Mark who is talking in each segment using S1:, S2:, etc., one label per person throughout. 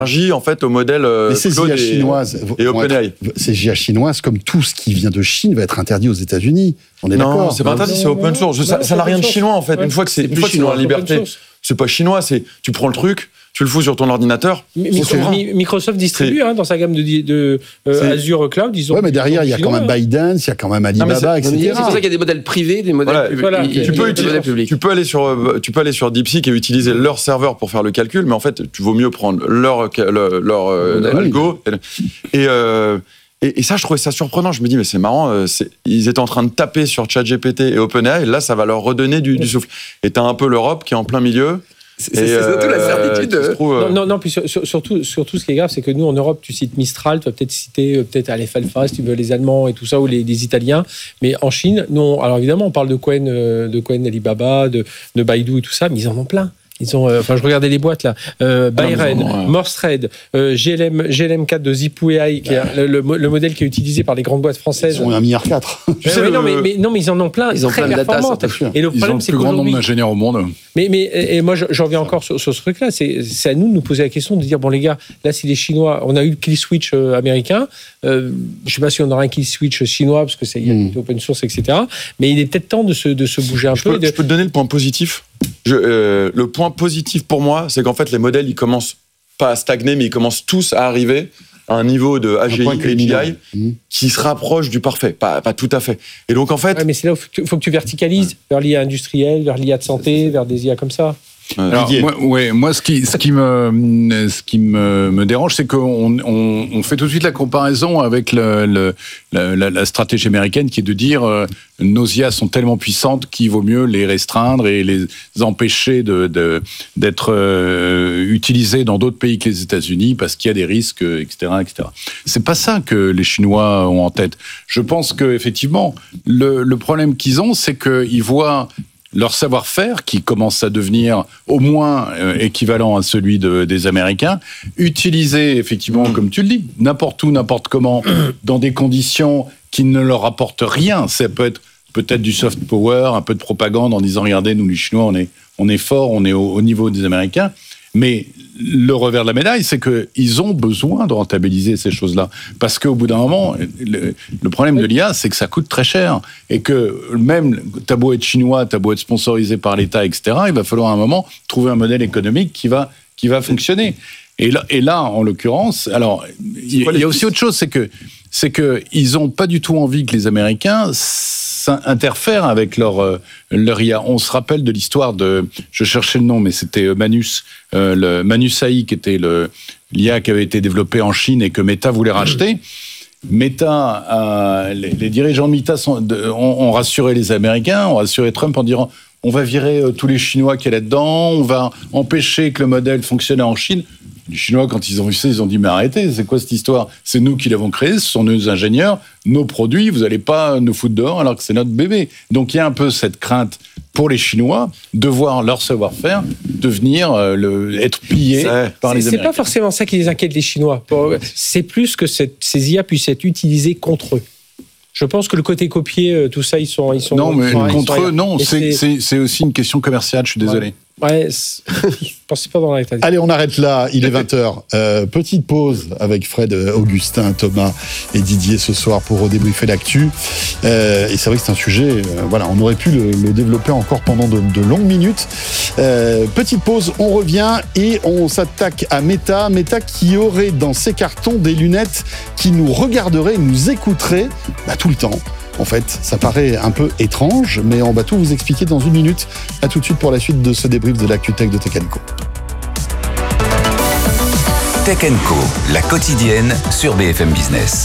S1: en fait, au modèle
S2: mais ces
S1: Claude
S2: IA chinoises,
S1: et OpenAI.
S2: Ces IA chinoises, comme tout ce qui vient de Chine, va être interdit aux États-Unis. On est d'accord?
S1: Non, c'est pas interdit, c'est open source. Ça n'a rien de chinois, en fait.
S3: Ouais.
S1: Une fois que c'est dans la liberté, c'est pas chinois, tu prends le truc, tu le fous sur ton ordinateur.
S3: Microsoft distribue dans sa gamme de Azure Cloud. Ils ont
S2: mais derrière, il y a quand même ByteDance, il y a quand même Alibaba, etc.
S4: C'est pour ça qu'il y a des modèles privés, des modèles publics.
S1: Tu peux aller sur DeepSeek et utiliser leur serveur pour faire le calcul, mais en fait, tu vaut mieux prendre leur algo. Et ça, je trouvais ça surprenant. Je me dis, mais c'est marrant, ils étaient en train de taper sur ChatGPT et OpenAI, et là, ça va leur redonner du souffle. Et t'as un peu l'Europe qui est en plein milieu.
S4: C'est surtout la certitude.
S3: Non, puis surtout, ce qui est grave, c'est que nous, en Europe, tu cites Mistral, tu vas peut-être citer Aleph Alpha, si tu veux, les Allemands et tout ça, ou les Italiens. Mais en Chine, non. Alors évidemment, on parle de Cohen Alibaba, de Baidu et tout ça, mais ils en ont plein. Ils ont, je regardais les boîtes là. Byren, Morse Thread, GLM4 de Zipou.ai, qui est le modèle qui est utilisé par les grandes boîtes françaises.
S2: Ils ont 1,4 milliard.
S3: Mais ils en ont plein.
S4: Ils ont plein de data.
S3: Et le problème, c'est
S5: le plus grand nombre d'ingénieurs au monde.
S3: Mais moi, j'en reviens encore sur ce truc-là. C'est à nous de nous poser la question de dire, bon les gars, là, si les Chinois, on a eu le kill switch américain. Je sais pas si on aura un kill switch chinois parce que il y a open source, etc. Mais il est peut-être temps de se bouger un peu.
S1: Je peux te donner le point positif. Le point positif pour moi, c'est qu'en fait, les modèles, ils commencent pas à stagner, mais ils commencent tous à arriver à un niveau de AGI et AGI qui se rapproche du parfait. Pas tout à fait. Et donc, en fait...
S3: mais c'est là où il faut que tu verticalises vers l'IA industrielle, vers l'IA de santé, vers des IA comme ça.
S5: Alors, moi, ce qui me dérange, c'est qu'on fait tout de suite la comparaison avec la stratégie américaine qui est de dire nos IA sont tellement puissantes qu'il vaut mieux les restreindre et les empêcher d'être utilisées dans d'autres pays que les États-Unis parce qu'il y a des risques, etc., etc. C'est pas ça que les Chinois ont en tête. Je pense que effectivement, le problème qu'ils ont, c'est qu'ils voient leur savoir-faire, qui commence à devenir au moins équivalent à celui des Américains, utilisé effectivement, comme tu le dis, n'importe où, n'importe comment, dans des conditions qui ne leur apportent rien. Ça peut être peut-être du soft power, un peu de propagande en disant, regardez, nous les Chinois, on est forts, on est au niveau des Américains. Mais le revers de la médaille, c'est qu'ils ont besoin de rentabiliser ces choses-là. Parce qu'au bout d'un moment, le problème de l'IA, c'est que ça coûte très cher. Et que même, t'as beau être chinois, t'as beau être sponsorisé par l'État, etc., il va falloir à un moment trouver un modèle économique qui va fonctionner. Et là, en l'occurrence, alors, il y a aussi autre chose, c'est que ils ont pas du tout envie que les Américains interfèrent avec leur IA. On se rappelle de l'histoire je cherchais le nom, mais c'était Manus AI, qui était l'IA qui avait été développée en Chine et que Meta voulait racheter. Meta, les dirigeants de Meta ont rassuré les Américains, ont rassuré Trump en disant on va virer tous les Chinois qui est là-dedans, on va empêcher que le modèle fonctionne en Chine. Les Chinois, quand ils ont vu ça, ils ont dit « Mais arrêtez, c'est quoi cette histoire ? C'est nous qui l'avons créé, ce sont nos ingénieurs, nos produits, vous n'allez pas nous foutre dehors alors que c'est notre bébé. » Donc il y a un peu cette crainte pour les Chinois de voir leur savoir-faire devenir, être pillé par les Américains.
S3: C'est pas forcément ça qui les inquiète, les Chinois. C'est plus que ces IA puissent être utilisées contre eux. Je pense que le côté copier, tout ça, ils sont
S5: non, mais contre eux, non. C'est aussi une question commerciale, je suis désolé.
S3: Ouais, je pensais pas dans la réalité.
S2: Allez, on arrête là, il est 20h. Petite pause avec Fred, Augustin, Thomas et Didier ce soir pour débriefer l'actu. Et c'est vrai que c'est un sujet, on aurait pu le développer encore pendant de longues minutes. Petite pause, on revient et on s'attaque à Meta. Meta qui aurait dans ses cartons des lunettes qui nous regarderaient, nous écouteraient tout le temps. En fait, ça paraît un peu étrange, mais on va tout vous expliquer dans une minute. À tout de suite pour la suite de ce débrief de l'actu tech de Tech & Co.
S6: Tech & Co, la quotidienne sur BFM Business.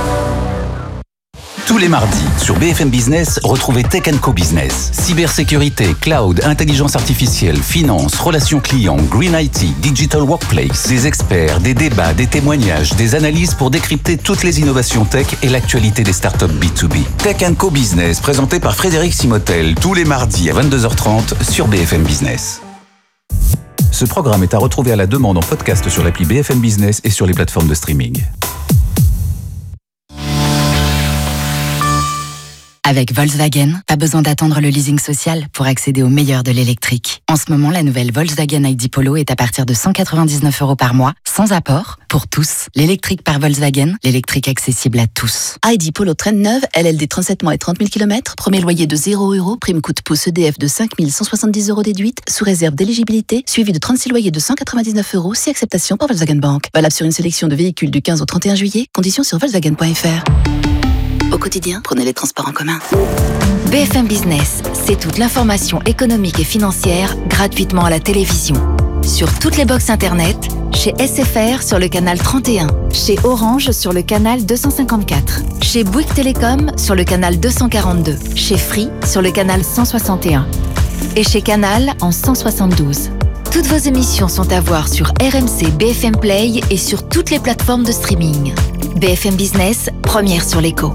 S6: Tous les mardis, sur BFM Business, retrouvez Tech & Co Business. Cybersécurité, cloud, intelligence artificielle, finance, relations clients, green IT, digital workplace. Des experts, des débats, des témoignages, des analyses pour décrypter toutes les innovations tech et l'actualité des startups B2B. Tech & Co Business, présenté par Frédéric Simotel, tous les mardis à 22h30 sur BFM Business. Ce programme est à retrouver à la demande en podcast sur l'appli BFM Business et sur les plateformes de streaming.
S7: Avec Volkswagen, pas besoin d'attendre le leasing social pour accéder au meilleur de l'électrique. En ce moment, la nouvelle Volkswagen ID Polo est à partir de 199 € par mois, sans apport, pour tous. L'électrique par Volkswagen, l'électrique accessible à tous.
S8: ID Polo Trend neuve, LLD 37 mois et 30 000 km, premier loyer de 0 €, prime coup de pouce EDF de 5 170 € déduite, sous réserve d'éligibilité, suivi de 36 loyers de 199 €, si acceptation par Volkswagen Bank. Valable sur une sélection de véhicules du 15 au 31 juillet, conditions sur volkswagen.fr. Au quotidien, prenez les transports en commun.
S9: BFM Business, c'est toute l'information économique et financière gratuitement à la télévision. Sur toutes les box internet, chez SFR sur le canal 31, chez Orange sur le canal 254, chez Bouygues Télécom sur le canal 242, chez Free sur le canal 161 et chez Canal en 172. Toutes vos émissions sont à voir sur RMC BFM Play et sur toutes les plateformes de streaming. BFM Business, première sur l'écho.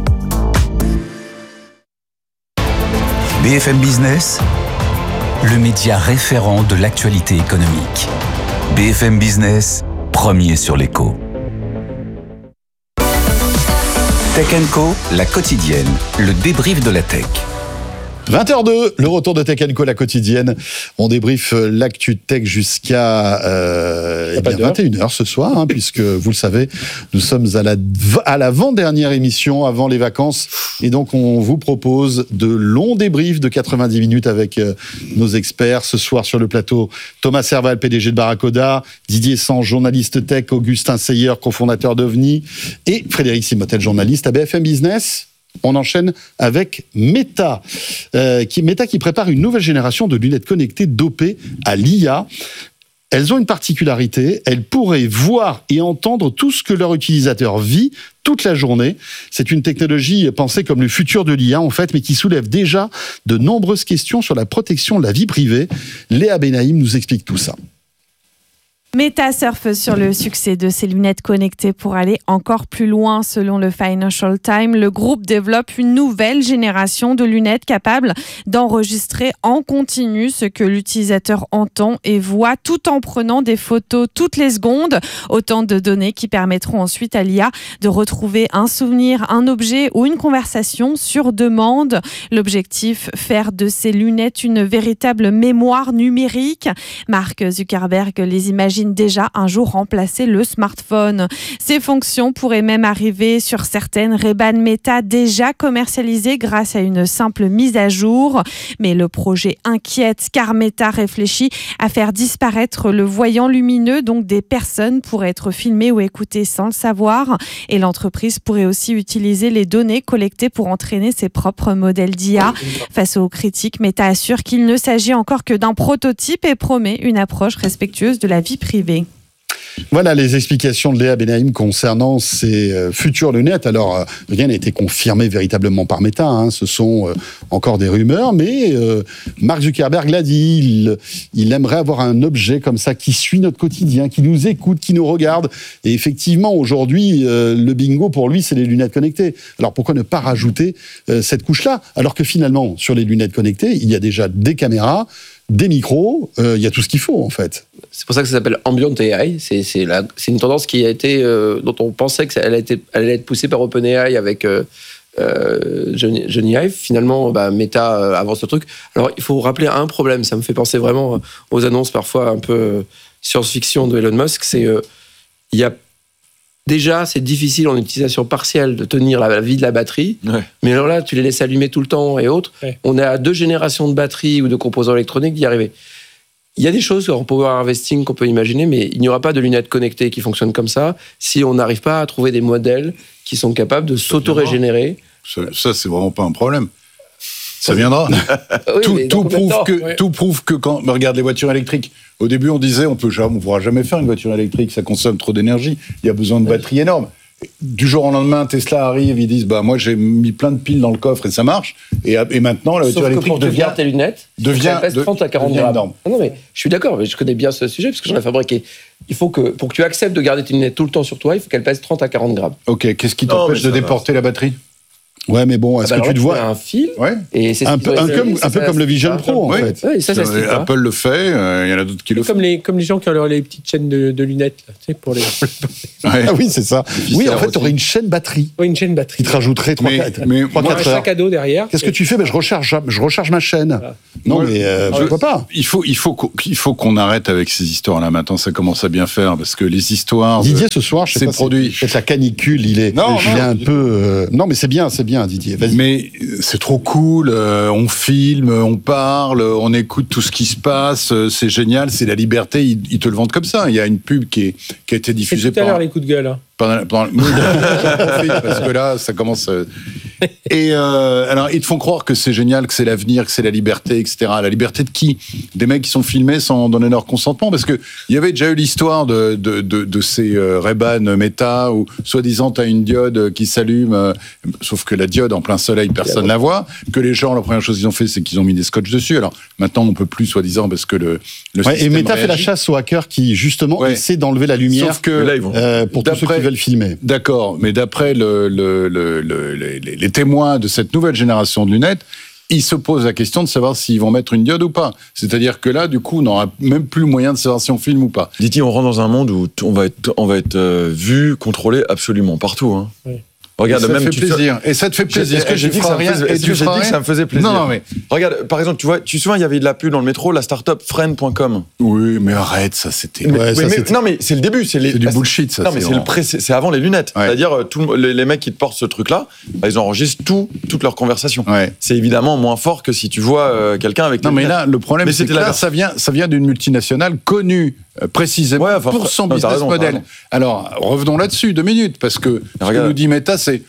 S6: BFM Business, le média référent de l'actualité économique. BFM Business, premier sur l'écho. Tech & Co, la quotidienne, le débrief de la tech.
S2: 20h02, le retour de Tech & Co, la quotidienne. On débriefe l'actu tech jusqu'à 21h ce soir, puisque vous le savez, nous sommes à l'avant-dernière émission avant les vacances. Et donc, on vous propose de longs débriefs de 90 minutes avec nos experts. Ce soir, sur le plateau, Thomas Serval, PDG de Barracoda, Didier Sange, journaliste tech, Augustin Seyer, cofondateur d'OVNI, et Frédéric Simotel, journaliste à BFM Business. On enchaîne avec Meta, qui prépare une nouvelle génération de lunettes connectées dopées à l'IA. Elles ont une particularité, elles pourraient voir et entendre tout ce que leur utilisateur vit toute la journée. C'est une technologie pensée comme le futur de l'IA, en fait, mais qui soulève déjà de nombreuses questions sur la protection de la vie privée. Léa Benaïm nous explique tout ça.
S10: Meta surfe sur le succès de ses lunettes connectées pour aller encore plus loin. Selon le Financial Times, le groupe développe une nouvelle génération de lunettes capables d'enregistrer en continu ce que l'utilisateur entend et voit tout en prenant des photos toutes les secondes. Autant de données qui permettront ensuite à l'IA de retrouver un souvenir, un objet ou une conversation sur demande. L'objectif, faire de ces lunettes une véritable mémoire numérique. Mark Zuckerberg les imagine déjà un jour remplacer le smartphone. Ces fonctions pourraient même arriver sur certaines Ray-Ban Meta déjà commercialisées grâce à une simple mise à jour. Mais le projet inquiète car Meta réfléchit à faire disparaître le voyant lumineux, donc des personnes pourraient être filmées ou écoutées sans le savoir. Et l'entreprise pourrait aussi utiliser les données collectées pour entraîner ses propres modèles d'IA. Face aux critiques, Meta assure qu'il ne s'agit encore que d'un prototype et promet une approche respectueuse de la vie privée.
S2: Voilà les explications de Léa Benaïm concernant ces futures lunettes. Alors, rien n'a été confirmé véritablement par Meta. Ce sont encore des rumeurs, mais Mark Zuckerberg l'a dit. Il aimerait avoir un objet comme ça qui suit notre quotidien, qui nous écoute, qui nous regarde. Et effectivement, aujourd'hui, le bingo pour lui, c'est les lunettes connectées. Alors, pourquoi ne pas rajouter cette couche-là ? Alors que finalement, sur les lunettes connectées, il y a déjà des caméras, des micros, il y a tout ce qu'il faut en fait.
S4: C'est pour ça que ça s'appelle Ambient AI. C'est une tendance qui a été, dont on pensait qu'elle allait être poussée par OpenAI avec Johnny Ive. Finalement, Meta avance le truc. Alors, il faut rappeler un problème. Ça me fait penser vraiment aux annonces parfois un peu science-fiction de Elon Musk. C'est il y a déjà, c'est difficile en utilisation partielle de tenir la vie de la batterie. Ouais. Mais alors là, tu les laisses allumer tout le temps et autres. Ouais. On est à 2 générations de batteries ou de composants électroniques d'y arriver. Il y a des choses en power harvesting qu'on peut imaginer, mais il n'y aura pas de lunettes connectées qui fonctionnent comme ça si on n'arrive pas à trouver des modèles qui sont capables de s'auto-régénérer.
S5: Ça, c'est vraiment pas un problème. Ça viendra.
S4: Oui,
S5: tout prouve que quand on regarde les voitures électriques, au début on disait on ne pourra jamais faire une voiture électrique, ça consomme trop d'énergie, il y a besoin de batteries énormes. Du jour au lendemain, Tesla arrive, ils disent moi j'ai mis plein de piles dans le coffre et ça marche. Et maintenant la voiture électrique devient
S4: tes lunettes,
S5: devient
S4: 30 à 40 grammes. Non mais je suis d'accord, mais je connais bien ce sujet parce que j'en ai fabriqué. Il faut que pour que tu acceptes de garder tes lunettes tout le temps sur toi, il faut qu'elles pèsent 30 à 40 grammes.
S5: Ok, qu'est-ce qui t'empêche de déporter la batterie ?
S2: Ouais, mais bon, est-ce que tu te vois
S4: un fil
S5: Ouais.
S4: et c'est
S2: un peu comme le Vision Pro, en fait.
S4: Oui, ça se fait pas.
S5: Apple le fait, il y en a d'autres qui le font.
S3: Comme les gens qui ont les petites chaînes de lunettes, là, tu sais, pour les.
S5: Ouais.
S2: Ah oui, c'est ça. Oui, en fait, tu aurais une chaîne batterie
S3: Oui, une chaîne batterie.
S2: qui te rajouterait 3-4
S3: un
S2: heures.
S3: sac à dos derrière.
S2: Qu'est-ce que tu fais? Je recharge ma chaîne.
S3: Voilà.
S2: Non,
S5: Ouais.
S2: mais pourquoi pas?
S5: Il faut qu'on arrête avec ces histoires-là. Maintenant, ça commence à bien faire parce que les histoires.
S2: Didier, ce soir, je sais
S5: ces
S2: pas,
S5: produits.
S2: peut-être la canicule, il est un peu. Non, mais c'est bien, Didier. Vas-y.
S5: Mais c'est trop cool. On filme, on parle, on écoute tout ce qui se passe. C'est génial, c'est la liberté. Ils te le vendent comme ça. Il y a une pub qui a été
S3: C'est
S5: diffusée
S3: tout à l'heure les coups de gueule. Hein.
S5: pendant j'en profite parce que là, ça commence. Et alors, ils te font croire que c'est génial, que c'est l'avenir, que c'est la liberté, etc. La liberté de qui? Des mecs qui sont filmés sans donner leur consentement, parce que il y avait déjà eu l'histoire de ces Ray-Ban Meta où soi-disant t'as une diode qui s'allume, sauf que la diode en plein soleil, personne la voit. Que les gens, la première chose qu'ils ont fait, c'est qu'ils ont mis des scotch dessus. Alors maintenant, on peut plus soi-disant parce que le
S2: Ouais, et
S5: système
S2: Meta fait la
S5: réagit.
S2: chasse aux hackers qui justement essaient d'enlever la lumière.
S5: Sauf que
S1: là, ils vont.
S2: Pour tous ceux qui veulent filmer.
S5: D'accord, mais d'après les témoins de cette nouvelle génération de lunettes, ils se posent la question de savoir s'ils vont mettre une diode ou pas. C'est-à-dire que là, du coup, on n'aura même plus le moyen de savoir si on filme ou pas.
S1: Didier, on rentre dans un monde où on va être vu, contrôlé absolument partout. Hein.
S3: Oui.
S1: Regarde,
S5: et ça
S1: même
S5: te fait plaisir. Et ça te fait plaisir.
S1: Est-ce que j'ai dit que ça me faisait plaisir?
S5: Non, mais
S1: Regarde, par exemple, tu te souviens, il y avait de la pub dans le métro, la startup friend.com.
S5: oui, mais arrête, ça c'était.
S2: Ouais, ça, c'était-
S1: Non, mais c'est le début. C'est
S5: du bullshit, ça.
S1: Non, mais c'est avant les lunettes.
S5: Ouais.
S1: C'est-à-dire, les mecs qui te portent ce truc-là, ils enregistrent toutes leurs conversations.
S5: Ouais.
S1: C'est évidemment moins fort que si tu vois quelqu'un avec.
S5: Non,
S1: des
S5: mais
S1: lunettes.
S5: là, le problème,
S1: Mais
S5: c'est
S1: c'était
S5: que
S1: la
S5: là, ça vient d'une multinationale connue précisément
S1: Ouais, enfin,
S5: pour son
S1: non, t'as
S5: business
S1: raison, t'as
S5: model.
S1: raison.
S5: Alors, revenons là-dessus 2 minutes, parce que ce que
S1: Regarde.
S5: nous dit Meta, c'est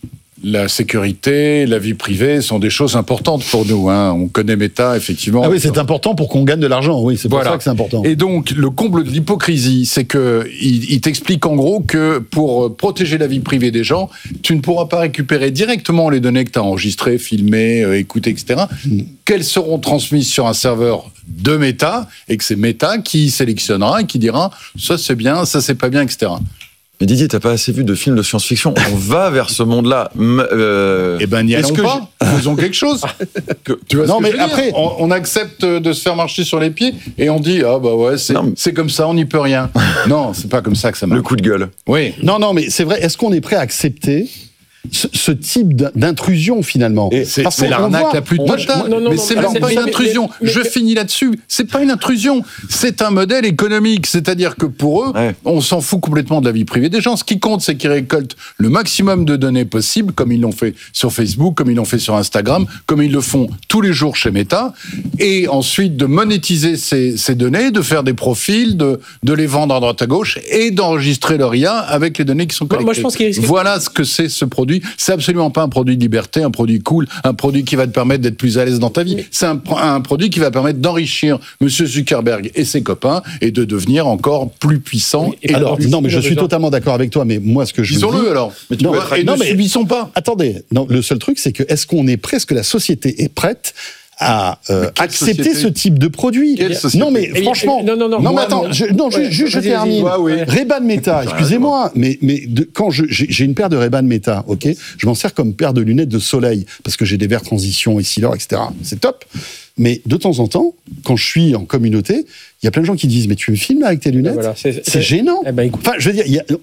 S5: la sécurité, la vie privée sont des choses importantes pour nous. Hein. On connaît Meta, effectivement.
S2: Ah oui, c'est important pour qu'on gagne de l'argent. Oui, c'est pour
S5: Voilà.
S2: ça que c'est important.
S5: Et donc, le comble de l'hypocrisie, c'est que il t'explique en gros que pour protéger la vie privée des gens, tu ne pourras pas récupérer directement les données que tu as enregistrées, filmées, écoutées, etc. Qu'elles seront transmises sur un serveur de Meta, et que c'est Meta qui sélectionnera et qui dira ça c'est bien, ça c'est pas bien, etc.
S1: Mais Didier, t'as pas assez vu de films de science-fiction. On va vers ce monde-là.
S5: Eh ben, n'y allons
S1: est-ce que
S5: pas. Faisons quelque chose. Tu vois
S2: Non,
S5: ce que
S2: mais
S5: je veux dire
S2: après-
S5: on accepte de se faire marcher sur les pieds et on dit ah bah ouais
S1: Non, mais-
S5: c'est comme ça, on n'y peut rien. Non, c'est pas comme ça que ça
S1: Le
S5: marche.
S1: coup de gueule.
S5: Oui.
S2: Non, mais c'est vrai. Est-ce qu'on est prêt à accepter ce type d'intrusion finalement?
S1: Et
S5: C'est
S2: Parce
S5: c'est
S2: qu'on
S5: l'arnaque
S2: voit-
S5: la plus totale.
S3: non,
S5: mais
S3: non,
S5: c'est
S3: mais
S5: même
S3: c'est-
S5: pas une
S3: mais-
S5: intrusion.
S3: mais-
S5: Je finis là-dessus. C'est pas une intrusion. C'est un modèle économique. C'est-à-dire que pour eux,
S1: Ouais.
S5: on s'en fout complètement de la vie privée des gens. Ce qui compte, c'est qu'ils récoltent le maximum de données possibles, comme ils l'ont fait sur Facebook, comme ils l'ont fait sur Instagram, comme ils le font tous les jours chez Meta. Et ensuite, de monétiser ces données, de faire des profils, de les vendre à droite à gauche et d'enregistrer leur IA avec les données qui sont collectées.
S3: Moi, je pense qu'il risque-
S5: Voilà ce que c'est ce produit. C'est absolument pas un produit de liberté, un produit cool, un produit qui va te permettre d'être plus à l'aise dans ta vie. C'est un produit qui va permettre d'enrichir Monsieur Zuckerberg et ses copains et de devenir encore plus puissant. Et
S2: Alors,
S5: plus-
S2: non, mais je suis
S3: besoin.
S2: totalement d'accord avec toi, mais moi, ce que je vous dis...
S5: Disons-le alors.
S1: Mais tu
S2: Non,
S1: peux
S2: mais-
S1: être-
S5: Et
S2: non,
S5: ne
S2: mais-
S5: subissons pas.
S2: Attendez, non, le seul truc, c'est que est-ce qu'on est prêt, est-ce que la société est prête à
S5: quelle
S2: accepter
S5: société
S2: ce type de produit?
S5: Quelle société
S2: Non, mais
S3: Et-
S2: franchement...
S3: non,
S2: mais
S3: moi,
S2: attends,
S3: non.
S2: juste
S3: Ouais,
S2: je
S3: vas-y,
S2: termine.
S3: vas-y.
S5: oui.
S2: Ray-Ban Meta, excusez-moi, mais quand j'ai une paire de Ray-Ban Meta, ok, je m'en sers comme paire de lunettes de soleil parce que j'ai des verres transition et Silor, etc. C'est top. Mais de temps en temps, quand je suis en communauté, il y a plein de gens qui disent mais tu me filmes avec tes lunettes?
S3: Voilà,
S2: C'est gênant.
S3: Eh ben, écoute.
S2: Enfin, je veux dire,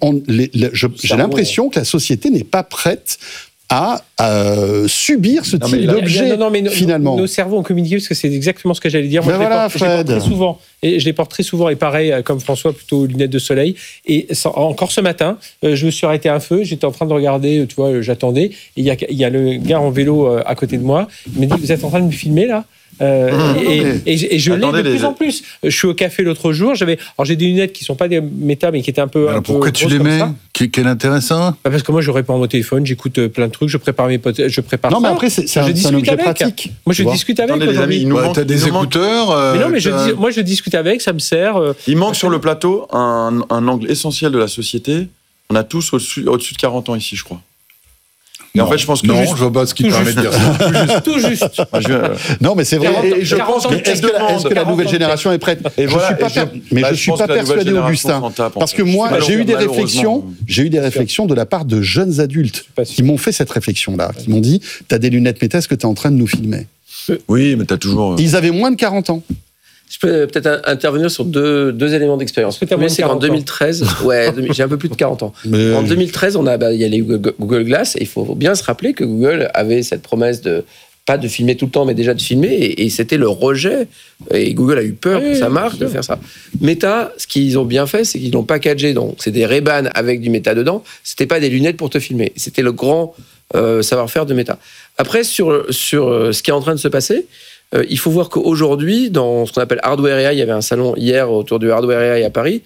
S2: j'ai l'impression que la société n'est pas prête à subir ce
S1: Non, mais
S2: type
S1: là-
S2: d'objet,
S3: Non, mais
S2: finalement.
S3: nos cerveaux ont communiqué parce que c'est exactement ce que j'allais dire. Moi,
S2: Ben
S3: je les
S2: voilà,
S3: porte- je les porte
S2: Fred.
S3: très souvent. Et je les porte très souvent. Et pareil, comme François, plutôt lunettes de soleil. Et encore ce matin, je me suis arrêté à un feu. J'étais en train de regarder, tu vois, j'attendais. Et il y a le gars en vélo à côté de moi. Il m'a dit, vous êtes en train de me filmer là? Et je l'ai
S1: Attendez,
S3: de plus en plus. Je suis au café l'autre jour. Alors j'ai des lunettes qui sont pas des Meta, mais qui étaient un peu.
S5: Alors pourquoi tu les mets? Quel intérêt ça?
S3: Bah, parce que moi, je réponds à mon téléphone, j'écoute plein de trucs, je prépare mes potes, je prépare
S2: Non, mais
S3: ça.
S2: après, c'est
S3: Je
S2: un
S3: discute
S2: objet
S3: avec.
S2: pratique.
S3: Moi, je
S2: tu vois.
S3: discute avec
S1: Attendez, les
S3: aujourd'hui.
S1: amis, il nous manque-
S5: T'as des
S1: il nous manque-
S5: écouteurs.
S3: Mais non, mais
S5: t'as-
S3: moi, je discute avec, ça me sert.
S1: Il manque sur le plateau un angle essentiel de la société. On a tous au-dessus de 40 ans ici, je crois. Et en fait, je pense que
S5: non, je vois pas ce qui te permet de dire ça.
S3: Tout juste.
S2: Non, mais c'est vrai.
S3: 40
S2: Et je pense que est-ce que la nouvelle génération est prête?
S1: Et voilà,
S2: je suis pas persuadé, Augustin, parce que moi, j'ai eu des réflexions de la part de jeunes adultes qui m'ont fait cette réflexion-là, qui m'ont dit, t'as des lunettes méta, est-ce que t'es en train de nous filmer?
S1: Oui, mais t'as toujours.
S2: Ils avaient moins de 40 ans.
S4: Je peux peut-être intervenir sur deux éléments d'expérience. Le premier, c'est qu'en 2013, j'ai un peu plus de 40 ans. En 2013, il y a les Google Glass, et il faut bien se rappeler que Google avait cette promesse pas de filmer tout le temps, mais déjà de filmer, et c'était le rejet. Et Google a eu peur pour sa marque de faire ça. Meta, ce qu'ils ont bien fait, c'est qu'ils l'ont packagé. Donc, c'est des Ray-Ban avec du Meta dedans. C'était pas des lunettes pour te filmer. C'était le grand savoir-faire de Meta. Après, sur ce qui est en train de se passer, il faut voir qu'aujourd'hui, dans ce qu'on appelle Hardware AI, il y avait un salon hier autour du Hardware AI à Paris,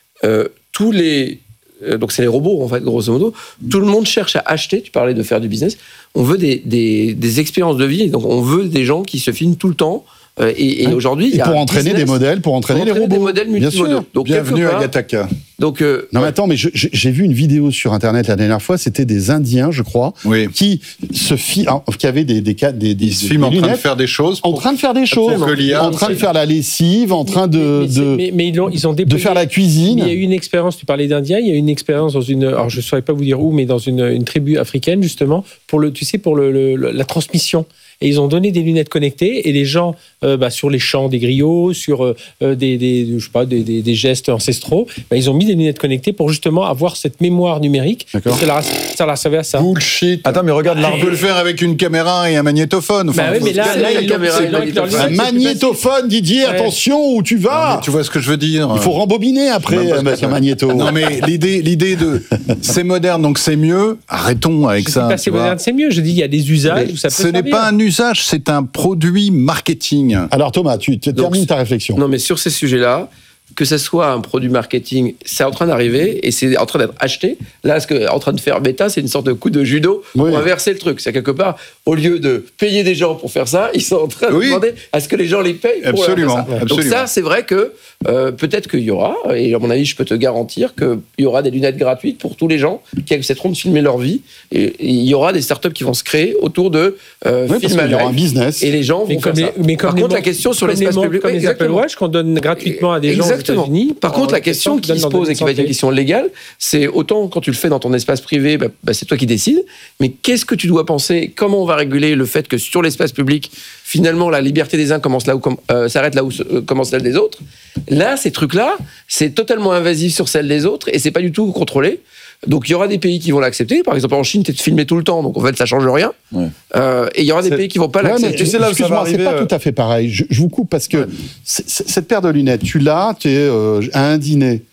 S4: donc c'est les robots en fait, grosso modo, tout le monde cherche à acheter, tu parlais de faire du business, on veut des expériences de vie, donc on veut des gens qui se filment tout le temps, et aujourd'hui...
S2: Et pour entraîner des modèles, pour entraîner les robots.
S4: Des modèles multimodaux.
S2: Donc,
S5: bienvenue à Gataka.
S2: Non mais attends, mais j'ai vu une vidéo sur internet la dernière fois, c'était des Indiens, je crois, qui avaient
S5: ils se filment en train de faire des choses,
S2: en train de faire la lessive, en train de faire la cuisine.
S3: Il y a eu une expérience, tu parlais d'Indiens, il y a eu une expérience dans alors je ne saurais pas vous dire où, mais dans une tribu africaine justement, pour la transmission. Et ils ont donné des lunettes connectées, et les gens, sur les chants des griots, sur des gestes ancestraux, ils ont mis des lunettes connectées pour justement avoir cette mémoire numérique. Ça leur servait à ça.
S5: Bullshit.
S1: Attends, mais regarde
S5: On peut le faire avec une caméra et un magnétophone.
S3: Enfin, mais là,
S2: un magnétophone, Didier, attention où tu vas.
S5: Tu vois ce que je veux dire.
S2: Il faut rembobiner après avec un magnéto.
S5: Non, mais l'idée de c'est moderne, donc c'est mieux. Arrêtons avec ça.
S3: C'est moderne, c'est mieux. Je dis, il y a des usages où ça peut servir.
S5: Ce n'est pas un usage, c'est un produit marketing.
S2: Alors Thomas, tu termines ta réflexion.
S4: Non, mais sur ces sujets-là, que ce soit un produit marketing, c'est en train d'arriver et c'est en train d'être acheté. Là, ce qu'est en train de faire Meta, c'est une sorte de coup de judo pour inverser le truc. C'est quelque part, au lieu de payer des gens pour faire ça, ils sont en train de demander à ce que les gens les payent pour faire ça. Donc ça, c'est vrai que peut-être qu'il y aura, et à mon avis, je peux te garantir qu'il y aura des lunettes gratuites pour tous les gens qui accepteront de filmer leur vie. Et il y aura des startups qui vont se créer autour de film à live.
S2: Un business.
S4: Et les gens vont faire ça. Par contre, la question sur l'espace public...
S3: Comme les Apple Watch qu'on donne gratuitement à des gens...
S4: Exactement. Par contre, la question qui se pose et qui va être une question légale, c'est autant quand tu le fais dans ton espace privé, c'est toi qui décides, mais qu'est-ce que tu dois penser? Comment on va réguler le fait que sur l'espace public, finalement, la liberté des uns s'arrête là où commence celle des autres? Là, ces trucs-là, c'est totalement invasif sur celle des autres et c'est pas du tout contrôlé. Donc, il y aura des pays qui vont l'accepter. Par exemple, en Chine, tu es filmé tout le temps, donc en fait, ça change rien. Ouais. Et il y aura des pays qui vont pas l'accepter.
S2: Tu sais, là, excuse-moi, c'est pas tout à fait pareil. Je vous coupe parce que cette paire de lunettes, tu l'as, tu es à un dîner.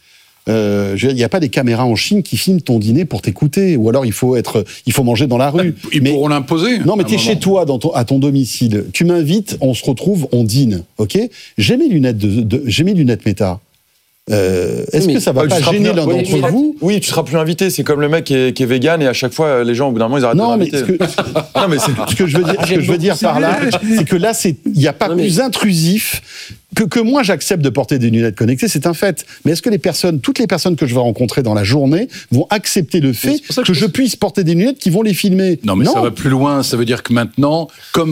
S2: Il n'y a pas des caméras en Chine qui filment ton dîner pour t'écouter, ou alors il faut manger dans la rue.
S5: Ils pourront l'imposer.
S2: Non, mais tu es chez toi, à ton domicile. Tu m'invites, on se retrouve, on dîne, ok? J'ai mes lunettes Meta. Est-ce que ça va pas gêner l'un d'entre vous?
S1: Oui, tu seras plus invité. C'est comme le mec qui est vegan et à chaque fois, les gens, au bout d'un moment, ils arrêtent de l'inviter.
S2: Ce que je veux dire par là, c'est que là, il n'y a pas plus intrusif que moi, j'accepte de porter des lunettes connectées, c'est un fait. Mais est-ce que toutes les personnes que je vais rencontrer dans la journée vont accepter le fait que je puisse porter des lunettes qui vont les filmer?
S5: Non, mais ça va plus loin. Ça veut dire que maintenant, comme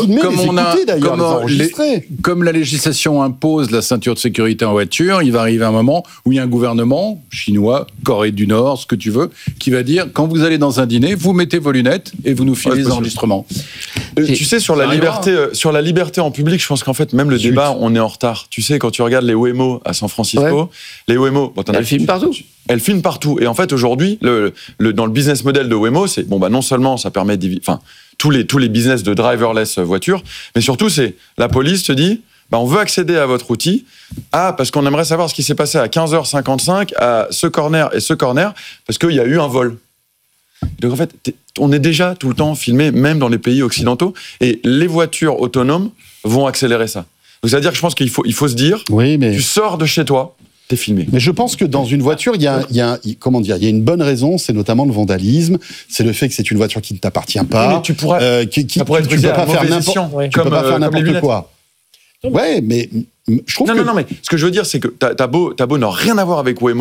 S5: la législation impose la ceinture de sécurité en voiture, il va arriver un moment où il y a un gouvernement chinois, Corée du Nord, ce que tu veux, qui va dire, quand vous allez dans un dîner, vous mettez vos lunettes et vous nous filez les enregistrements.
S1: Tu sais, sur la liberté en public, je pense qu'en fait, même le débat, on est en retard. Tu sais, quand tu regardes les Waymo à San Francisco, les Waymo...
S4: elles filment partout.
S1: Elles filment partout. Et en fait, aujourd'hui, dans le business model de Waymo, c'est, non seulement ça permet tous les business de driverless voitures, mais surtout, c'est la police te dit, on veut accéder à votre outil, parce qu'on aimerait savoir ce qui s'est passé à 15h55 à ce corner et ce corner, parce qu'il y a eu un vol. Donc en fait, on est déjà tout le temps filmé, même dans les pays occidentaux, et les voitures autonomes vont accélérer ça. Donc c'est-à-dire que je pense qu'il faut se dire, tu sors de chez toi, t'es filmé.
S2: Mais je pense que dans une voiture, il y a une bonne raison, c'est notamment le vandalisme, c'est le fait que c'est une voiture qui ne t'appartient pas.
S1: Mais tu pourrais, ça pourrait être
S2: tu peux pas faire n'importe quoi. Ouais, mais je trouve
S1: Non, mais ce que je veux dire, c'est que t'as beau n'en rien avoir avec Waymo,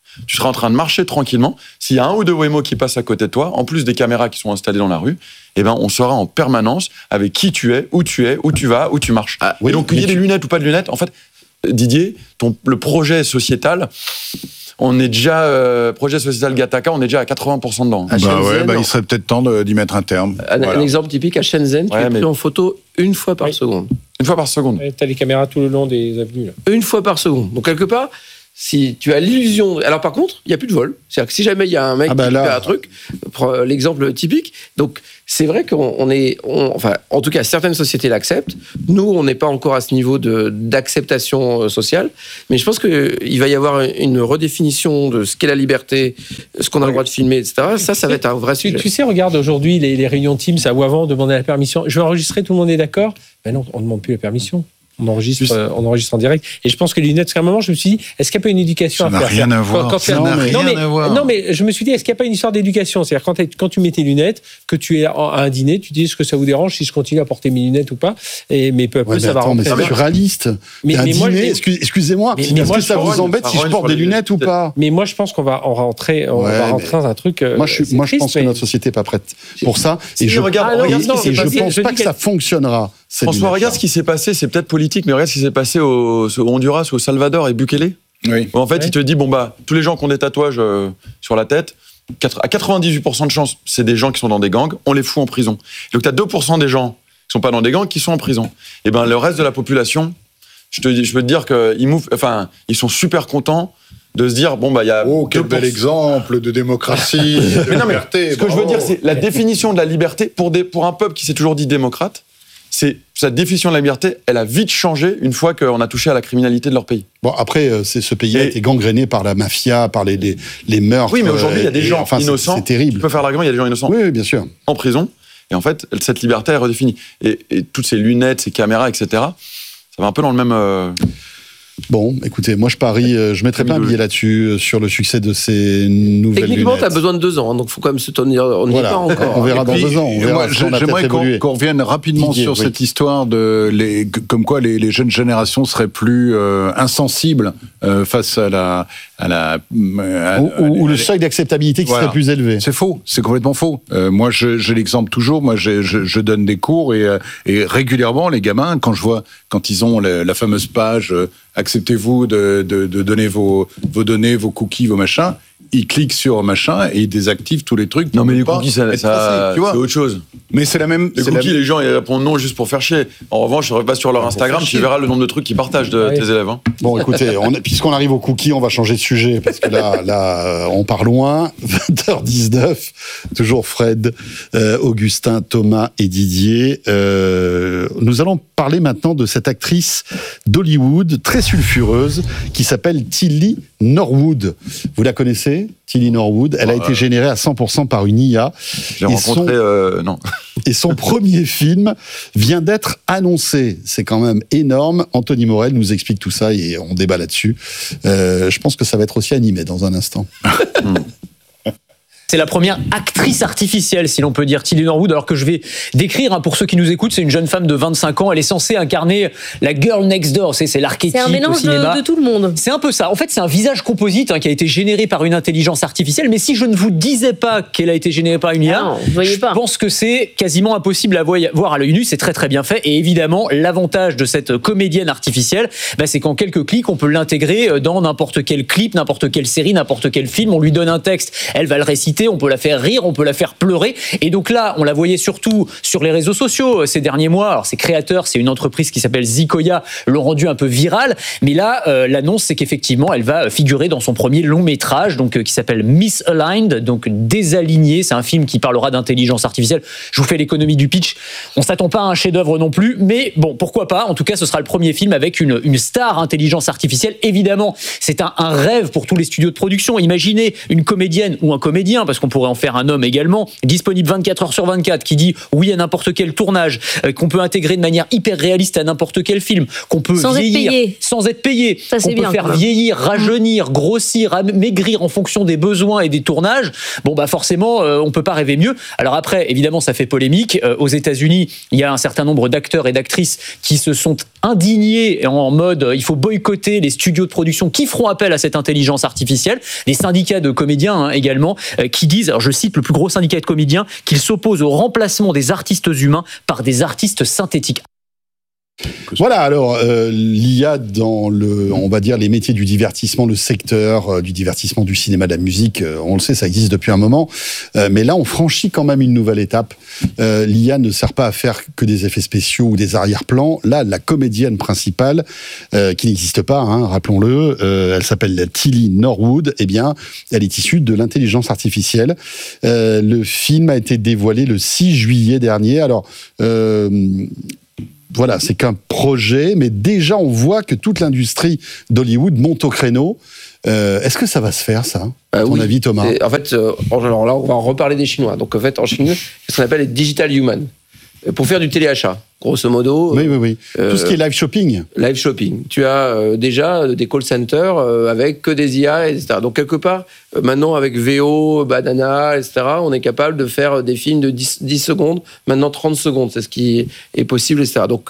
S1: Tu seras en train de marcher tranquillement. S'il y a un ou deux Waymo qui passent à côté de toi, en plus des caméras qui sont installées dans la rue, eh ben, on saura en permanence avec qui tu es, où tu vas, où tu marches. Et donc, qu'il y ait des lunettes ou pas de lunettes, en fait, Didier, le projet sociétal, on est déjà, projet sociétal Gattaca, on est déjà à 80% dedans.
S5: Il serait peut-être temps d'y mettre un terme.
S4: Un exemple typique, à Shenzhen, tu es pris en photo une fois par seconde.
S1: Une fois par seconde.
S3: Tu as les caméras tout le long des avenues. Là.
S4: Une fois par seconde. Donc, quelque part, si tu as l'illusion... Alors, par contre, il n'y a plus de vol. C'est-à-dire que si jamais il y a un mec qui fait un truc, l'exemple typique, donc c'est vrai qu'on est... Enfin, en tout cas, certaines sociétés l'acceptent. Nous, on n'est pas encore à ce niveau d'acceptation sociale. Mais je pense qu'il va y avoir une redéfinition de ce qu'est la liberté, ce qu'on a le droit de filmer, etc. Ça va être un vrai sujet.
S3: Tu sais, regarde aujourd'hui les réunions Teams ou avant, demander la permission. Je vais enregistrer, tout le monde est d'accord? Ben non, on ne demande plus la permission. On enregistre en direct. Et je pense que les lunettes, parce qu'à un moment, je me suis dit, est-ce qu'il n'y a pas une éducation à faire?
S5: Ça n'a rien à voir.
S3: Non, mais je me suis dit, est-ce qu'il n'y a pas une histoire d'éducation? C'est-à-dire, quand tu mets tes lunettes, que tu es à un dîner, tu dis, est-ce que ça vous dérange si je continue à porter mes lunettes ou pas? Mais peu à peu, ça va rentrer.
S2: Mais c'est surréaliste. Mais moi, excusez-moi, est-ce que ça vous embête si je porte des lunettes ou pas?
S3: Mais moi, je pense qu'on va rentrer dans un truc.
S2: Moi, je pense que notre société n'est pas prête pour ça. Et je pense pas que ça fonctionnera.
S1: François, regarde ce qui s'est passé, c'est peut-être politique, mais regarde ce qui s'est passé au Honduras, au Salvador et Bukele.
S5: Oui.
S1: En fait, il te dit, tous les gens qui ont des tatouages sur la tête, à 98% de chance, c'est des gens qui sont dans des gangs, on les fout en prison. Donc, tu as 2% des gens qui sont pas dans des gangs qui sont en prison. Et ben, le reste de la population, je peux te dire qu'ils sont super contents de se dire, il y a...
S5: Oh, quel bel exemple de démocratie, de liberté.
S1: Ce que je veux dire, c'est la définition de la liberté, pour un peuple qui s'est toujours dit démocrate, sa définition de la liberté, elle a vite changé une fois qu'on a touché à la criminalité de leur pays.
S2: Bon, après, ce pays a été gangréné par la mafia, par les meurtres.
S1: Oui, mais aujourd'hui, il y a des gens innocents.
S2: C'est terrible.
S1: Tu peux faire l'argument, il y a des gens innocents.
S2: Oui, bien sûr.
S1: En prison. Et en fait, cette liberté est redéfinie. Et toutes ces lunettes, ces caméras, etc., ça va un peu dans le même...
S2: Bon, écoutez, moi je parie, je mettrai pas un billet là-dessus sur le succès de ces nouvelles
S4: Techniquement,
S2: lunettes.
S4: tu as besoin de 2 ans, donc il faut quand même se tenir. On n'y est pas encore.
S2: On verra dans 2 ans.
S5: J'aimerais qu'on revienne rapidement sur cette histoire comme quoi les jeunes générations seraient plus insensibles face à
S2: ou le seuil d'acceptabilité qui serait plus élevé.
S5: C'est faux, c'est complètement faux. Moi, j'ai l'exemple toujours. Moi, je donne des cours et régulièrement, les gamins, quand ils ont la fameuse page. Acceptez-vous de donner vos données, vos cookies, vos machins. Ils cliquent sur machin et ils désactivent tous les trucs.
S1: Non, mais les cookies, c'est autre chose.
S5: Mais c'est la même.
S1: Les cookies, les gens, ils répondent non juste pour faire chier. En revanche, je ne pas sur leur Instagram, tu verras le nombre de trucs qu'ils partagent de tes élèves. Hein.
S2: Bon, écoutez, puisqu'on arrive aux cookies, on va changer de sujet parce que là, on part loin. 20h19, toujours Fred, Augustin, Thomas et Didier. Nous allons parler maintenant de cette actrice d'Hollywood très sulfureuse qui s'appelle Tilly Norwood. Vous la connaissez, Tilly Norwood? Elle a été générée à 100% par une IA.
S1: J'ai rencontré... non.
S2: Et son premier film vient d'être annoncé. C'est quand même énorme. Anthony Morel nous explique tout ça et on débat là-dessus. Je pense que ça va être aussi animé dans un instant.
S11: C'est la première actrice artificielle, si l'on peut dire, Tilly Norwood, alors que je vais décrire, pour ceux qui nous écoutent, c'est une jeune femme de 25 ans, elle est censée incarner la girl next door, c'est l'archétype au cinéma.
S12: C'est un mélange de tout le monde.
S11: C'est un peu ça. En fait, c'est un visage composite qui a été généré par une intelligence artificielle, mais si je ne vous disais pas qu'elle a été générée par une IA, je pense que c'est quasiment impossible à voir à l'œil nu, c'est très très bien fait, et évidemment, l'avantage de cette comédienne artificielle, c'est qu'en quelques clics, on peut l'intégrer dans n'importe quel clip, n'importe quelle série, n'importe quel film, on lui donne un texte, elle va le réciter, on peut la faire rire, on peut la faire pleurer. Et donc là, on la voyait surtout sur les réseaux sociaux ces derniers mois. Alors, ses créateurs, c'est une entreprise qui s'appelle Zikoya, l'ont rendu un peu viral. Mais là, l'annonce, c'est qu'effectivement, elle va figurer dans son premier long métrage, donc qui s'appelle Misaligned, donc désaligné. C'est un film qui parlera d'intelligence artificielle. Je vous fais l'économie du pitch. On s'attend pas à un chef-d'œuvre non plus, mais bon, pourquoi pas. En tout cas, ce sera le premier film avec une star intelligence artificielle. Évidemment, c'est un rêve pour tous les studios de production. Imaginez une comédienne ou un comédien, parce qu'on pourrait en faire un homme également, disponible 24 heures sur 24, qui dit oui à n'importe quel tournage, qu'on peut intégrer de manière hyper réaliste à n'importe quel film, qu'on peut vieillir sans être payé, qu'on peut faire vieillir, rajeunir, grossir, maigrir en fonction des besoins et des tournages. Bon, forcément, on peut pas rêver mieux. Alors après, évidemment, ça fait polémique. Aux États-Unis, il y a un certain nombre d'acteurs et d'actrices qui se sont indignés en mode il faut boycotter les studios de production qui feront appel à cette intelligence artificielle. Des syndicats de comédiens également qui disent, alors je cite le plus gros syndicat de comédiens, qu'ils s'opposent au remplacement des artistes humains par des artistes synthétiques.
S2: Voilà, alors l'IA dans on va dire les métiers du divertissement, le secteur du divertissement, du cinéma, de la musique, on le sait, ça existe depuis un moment, mais là on franchit quand même une nouvelle étape. L'IA ne sert pas à faire que des effets spéciaux ou des arrière-plans. Là, la comédienne principale, qui n'existe pas, hein, rappelons-le, elle s'appelle Tilly Norwood, eh bien, elle est issue de l'intelligence artificielle. Le film a été dévoilé le 6 juillet dernier. Alors, voilà, c'est qu'un projet, mais déjà on voit que toute l'industrie d'Hollywood monte au créneau. Est-ce que ça va se faire, ça, à ton avis, Thomas ?
S4: En fait, alors là, on va en reparler des Chinois. Donc, en fait, en Chine, c'est ce qu'on appelle les digital humans. Pour faire du téléachat, grosso modo.
S2: Oui. Tout ce qui est live shopping.
S4: Live shopping. Tu as déjà des call centers avec que des IA, etc. Donc, quelque part, maintenant, avec VO, Banana, etc., on est capable de faire des films de 10 secondes, maintenant 30 secondes. C'est ce qui est possible, etc. Donc,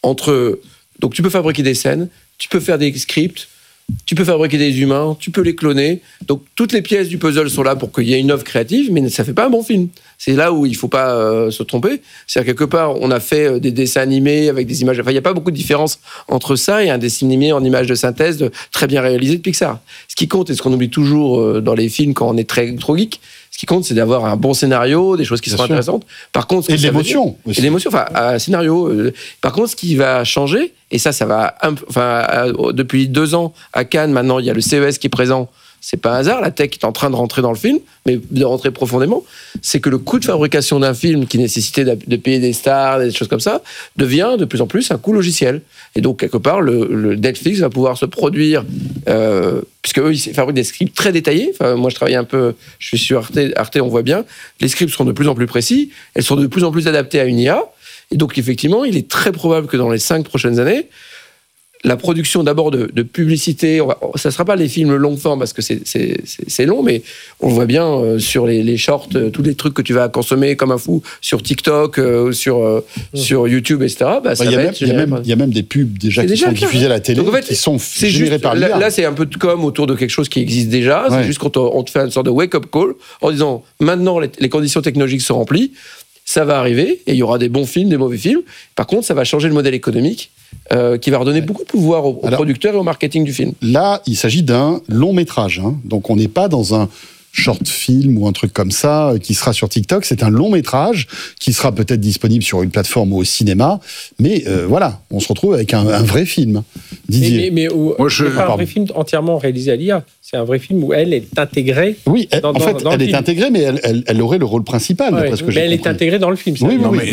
S4: tu peux fabriquer des scènes, tu peux faire des scripts, tu peux fabriquer des humains, tu peux les cloner. Donc, toutes les pièces du puzzle sont là pour qu'il y ait une œuvre créative, mais ça ne fait pas un bon film. C'est là où il ne faut pas se tromper. C'est-à-dire, quelque part, on a fait des dessins animés avec des images... Enfin, il n'y a pas beaucoup de différence entre ça et un dessin animé en images de synthèse très bien réalisé de Pixar. Ce qui compte, et ce qu'on oublie toujours dans les films quand on est trop geek, ce qui compte, c'est d'avoir un bon scénario, des choses qui sont intéressantes. Par contre,
S2: et de l'émotion aussi.
S4: Et l'émotion, enfin, un scénario. Par contre, ce qui va changer, et ça va... depuis 2 ans, à Cannes, maintenant, il y a le CES qui est présent. C'est pas un hasard, la tech est en train de rentrer dans le film, mais de rentrer profondément. C'est que le coût de fabrication d'un film qui nécessitait de payer des stars, des choses comme ça, devient de plus en plus un coût logiciel. Et donc, quelque part, le Netflix va pouvoir se produire, puisque eux, ils fabriquent des scripts très détaillés. Enfin, moi, je travaille un peu, je suis sur Arte, on voit bien. Les scripts sont de plus en plus précis, elles sont de plus en plus adaptées à une IA. Et donc, effectivement, il est très probable que dans les 5 prochaines années, la production d'abord de publicité, ça ne sera pas les films longue forme parce que c'est long, mais on le voit bien sur les shorts, tous les trucs que tu vas consommer comme un fou sur TikTok, sur YouTube, etc.
S2: Il y a même des pubs déjà qui sont diffusées à la télé, donc, en fait, qui sont générées par l'IA.
S4: Là, c'est un peu de com autour de quelque chose qui existe déjà. Ouais. C'est juste quand on te fait une sorte de wake-up call en disant maintenant les conditions technologiques sont remplies, ça va arriver et il y aura des bons films, des mauvais films. Par contre, ça va changer le modèle économique. Qui va redonner beaucoup de pouvoir aux producteurs et au marketing du film.
S2: Là, il s'agit d'un long métrage. Hein. Donc, on n'est pas dans un short film ou un truc comme ça qui sera sur TikTok. C'est un long métrage qui sera peut-être disponible sur une plateforme ou au cinéma. Mais voilà, on se retrouve avec un vrai film. Didier.
S3: Mais c'est pas un vrai film entièrement réalisé à l'IA. C'est un vrai film où elle est intégrée.
S2: Oui, elle est intégrée, mais elle aurait le rôle principal.
S3: Ouais, mais elle est intégrée dans le film.
S5: Oui, mais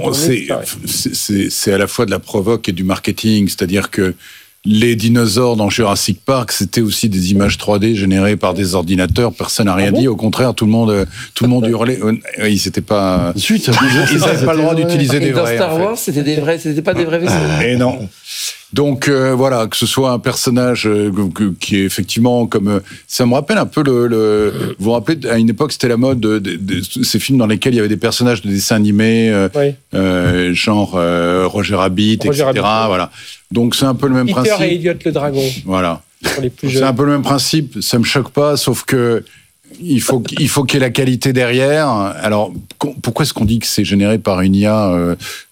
S5: c'est à la fois de la provoque et du marketing. C'est-à-dire que les dinosaures dans Jurassic Park, c'était aussi des images 3D générées par des ordinateurs. Personne n'a rien dit. Au contraire, tout le monde hurlait. Ils n'étaient pas.
S2: Ensuite,
S5: ils n'avaient pas le droit d'utiliser des vrais.
S4: Dans Star Wars, c'était pas des vrais vaisseaux.
S5: Et non. Donc voilà, que ce soit un personnage qui est effectivement comme ça me rappelle un peu vous vous rappelez à une époque c'était la mode de ces films dans lesquels il y avait des personnages de dessins animés genre Roger Rabbit, etc. Voilà. Donc c'est un peu le même principe.
S3: Peter et Elliot le dragon.
S5: Voilà.
S3: Pour les plus jeunes.
S5: C'est un peu le même principe. Ça me choque pas, sauf que il faut qu'il y ait la qualité derrière. Alors, pourquoi est-ce qu'on dit que c'est généré par une IA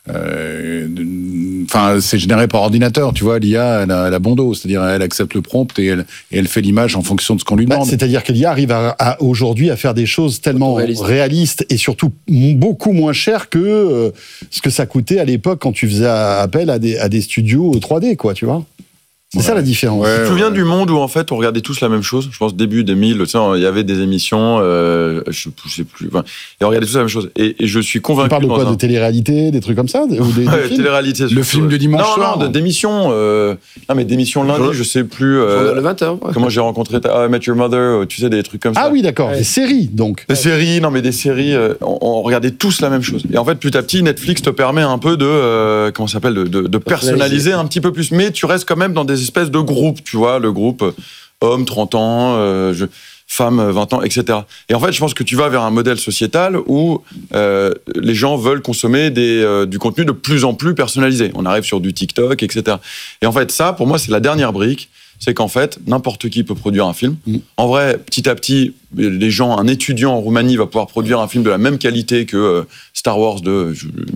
S5: Enfin, c'est généré par ordinateur, tu vois. L'IA, elle a bon dos, c'est-à-dire elle accepte le prompt et elle fait l'image en fonction de ce qu'on lui demande.
S2: C'est-à-dire que l'IA arrive aujourd'hui à faire des choses tellement réalistes et surtout beaucoup moins chères que ce que ça coûtait à l'époque quand tu faisais appel à des studios 3D, quoi, tu vois. C'est ça la différence.
S1: Tu te souviens du monde où en fait on regardait tous la même chose ? Je pense début 2000, tu sais, il y avait des émissions, je sais plus, et on regardait tous la même chose. Et je suis convaincu.
S2: Tu parles de quoi ? De télé-réalité, des trucs comme ça, ou des films ?
S1: Télé-réalité.
S5: Le film de dimanche soir.
S1: Non, d'émissions. Non, mais d'émissions lundi, je sais plus.
S4: Le 20h.
S1: Comment j'ai rencontré I Met Your Mother, tu sais, des trucs comme ça.
S2: Ah oui, d'accord. Des séries, donc.
S1: Des séries, des séries. On regardait tous la même chose. Et en fait, petit à petit, Netflix te permet un peu de comment ça s'appelle, de personnaliser un petit peu plus. Mais tu restes quand même dans des espèces de groupes, tu vois, le groupe homme, 30 ans. femme 20 ans, etc. Et en fait, je pense que tu vas vers un modèle sociétal où les gens veulent consommer du contenu de plus en plus personnalisé. On arrive sur du TikTok, etc. Et en fait, ça, pour moi, c'est la dernière brique. C'est qu'en fait, n'importe qui peut produire un film. En vrai, petit à petit, un étudiant en Roumanie va pouvoir produire un film de la même qualité que Star Wars de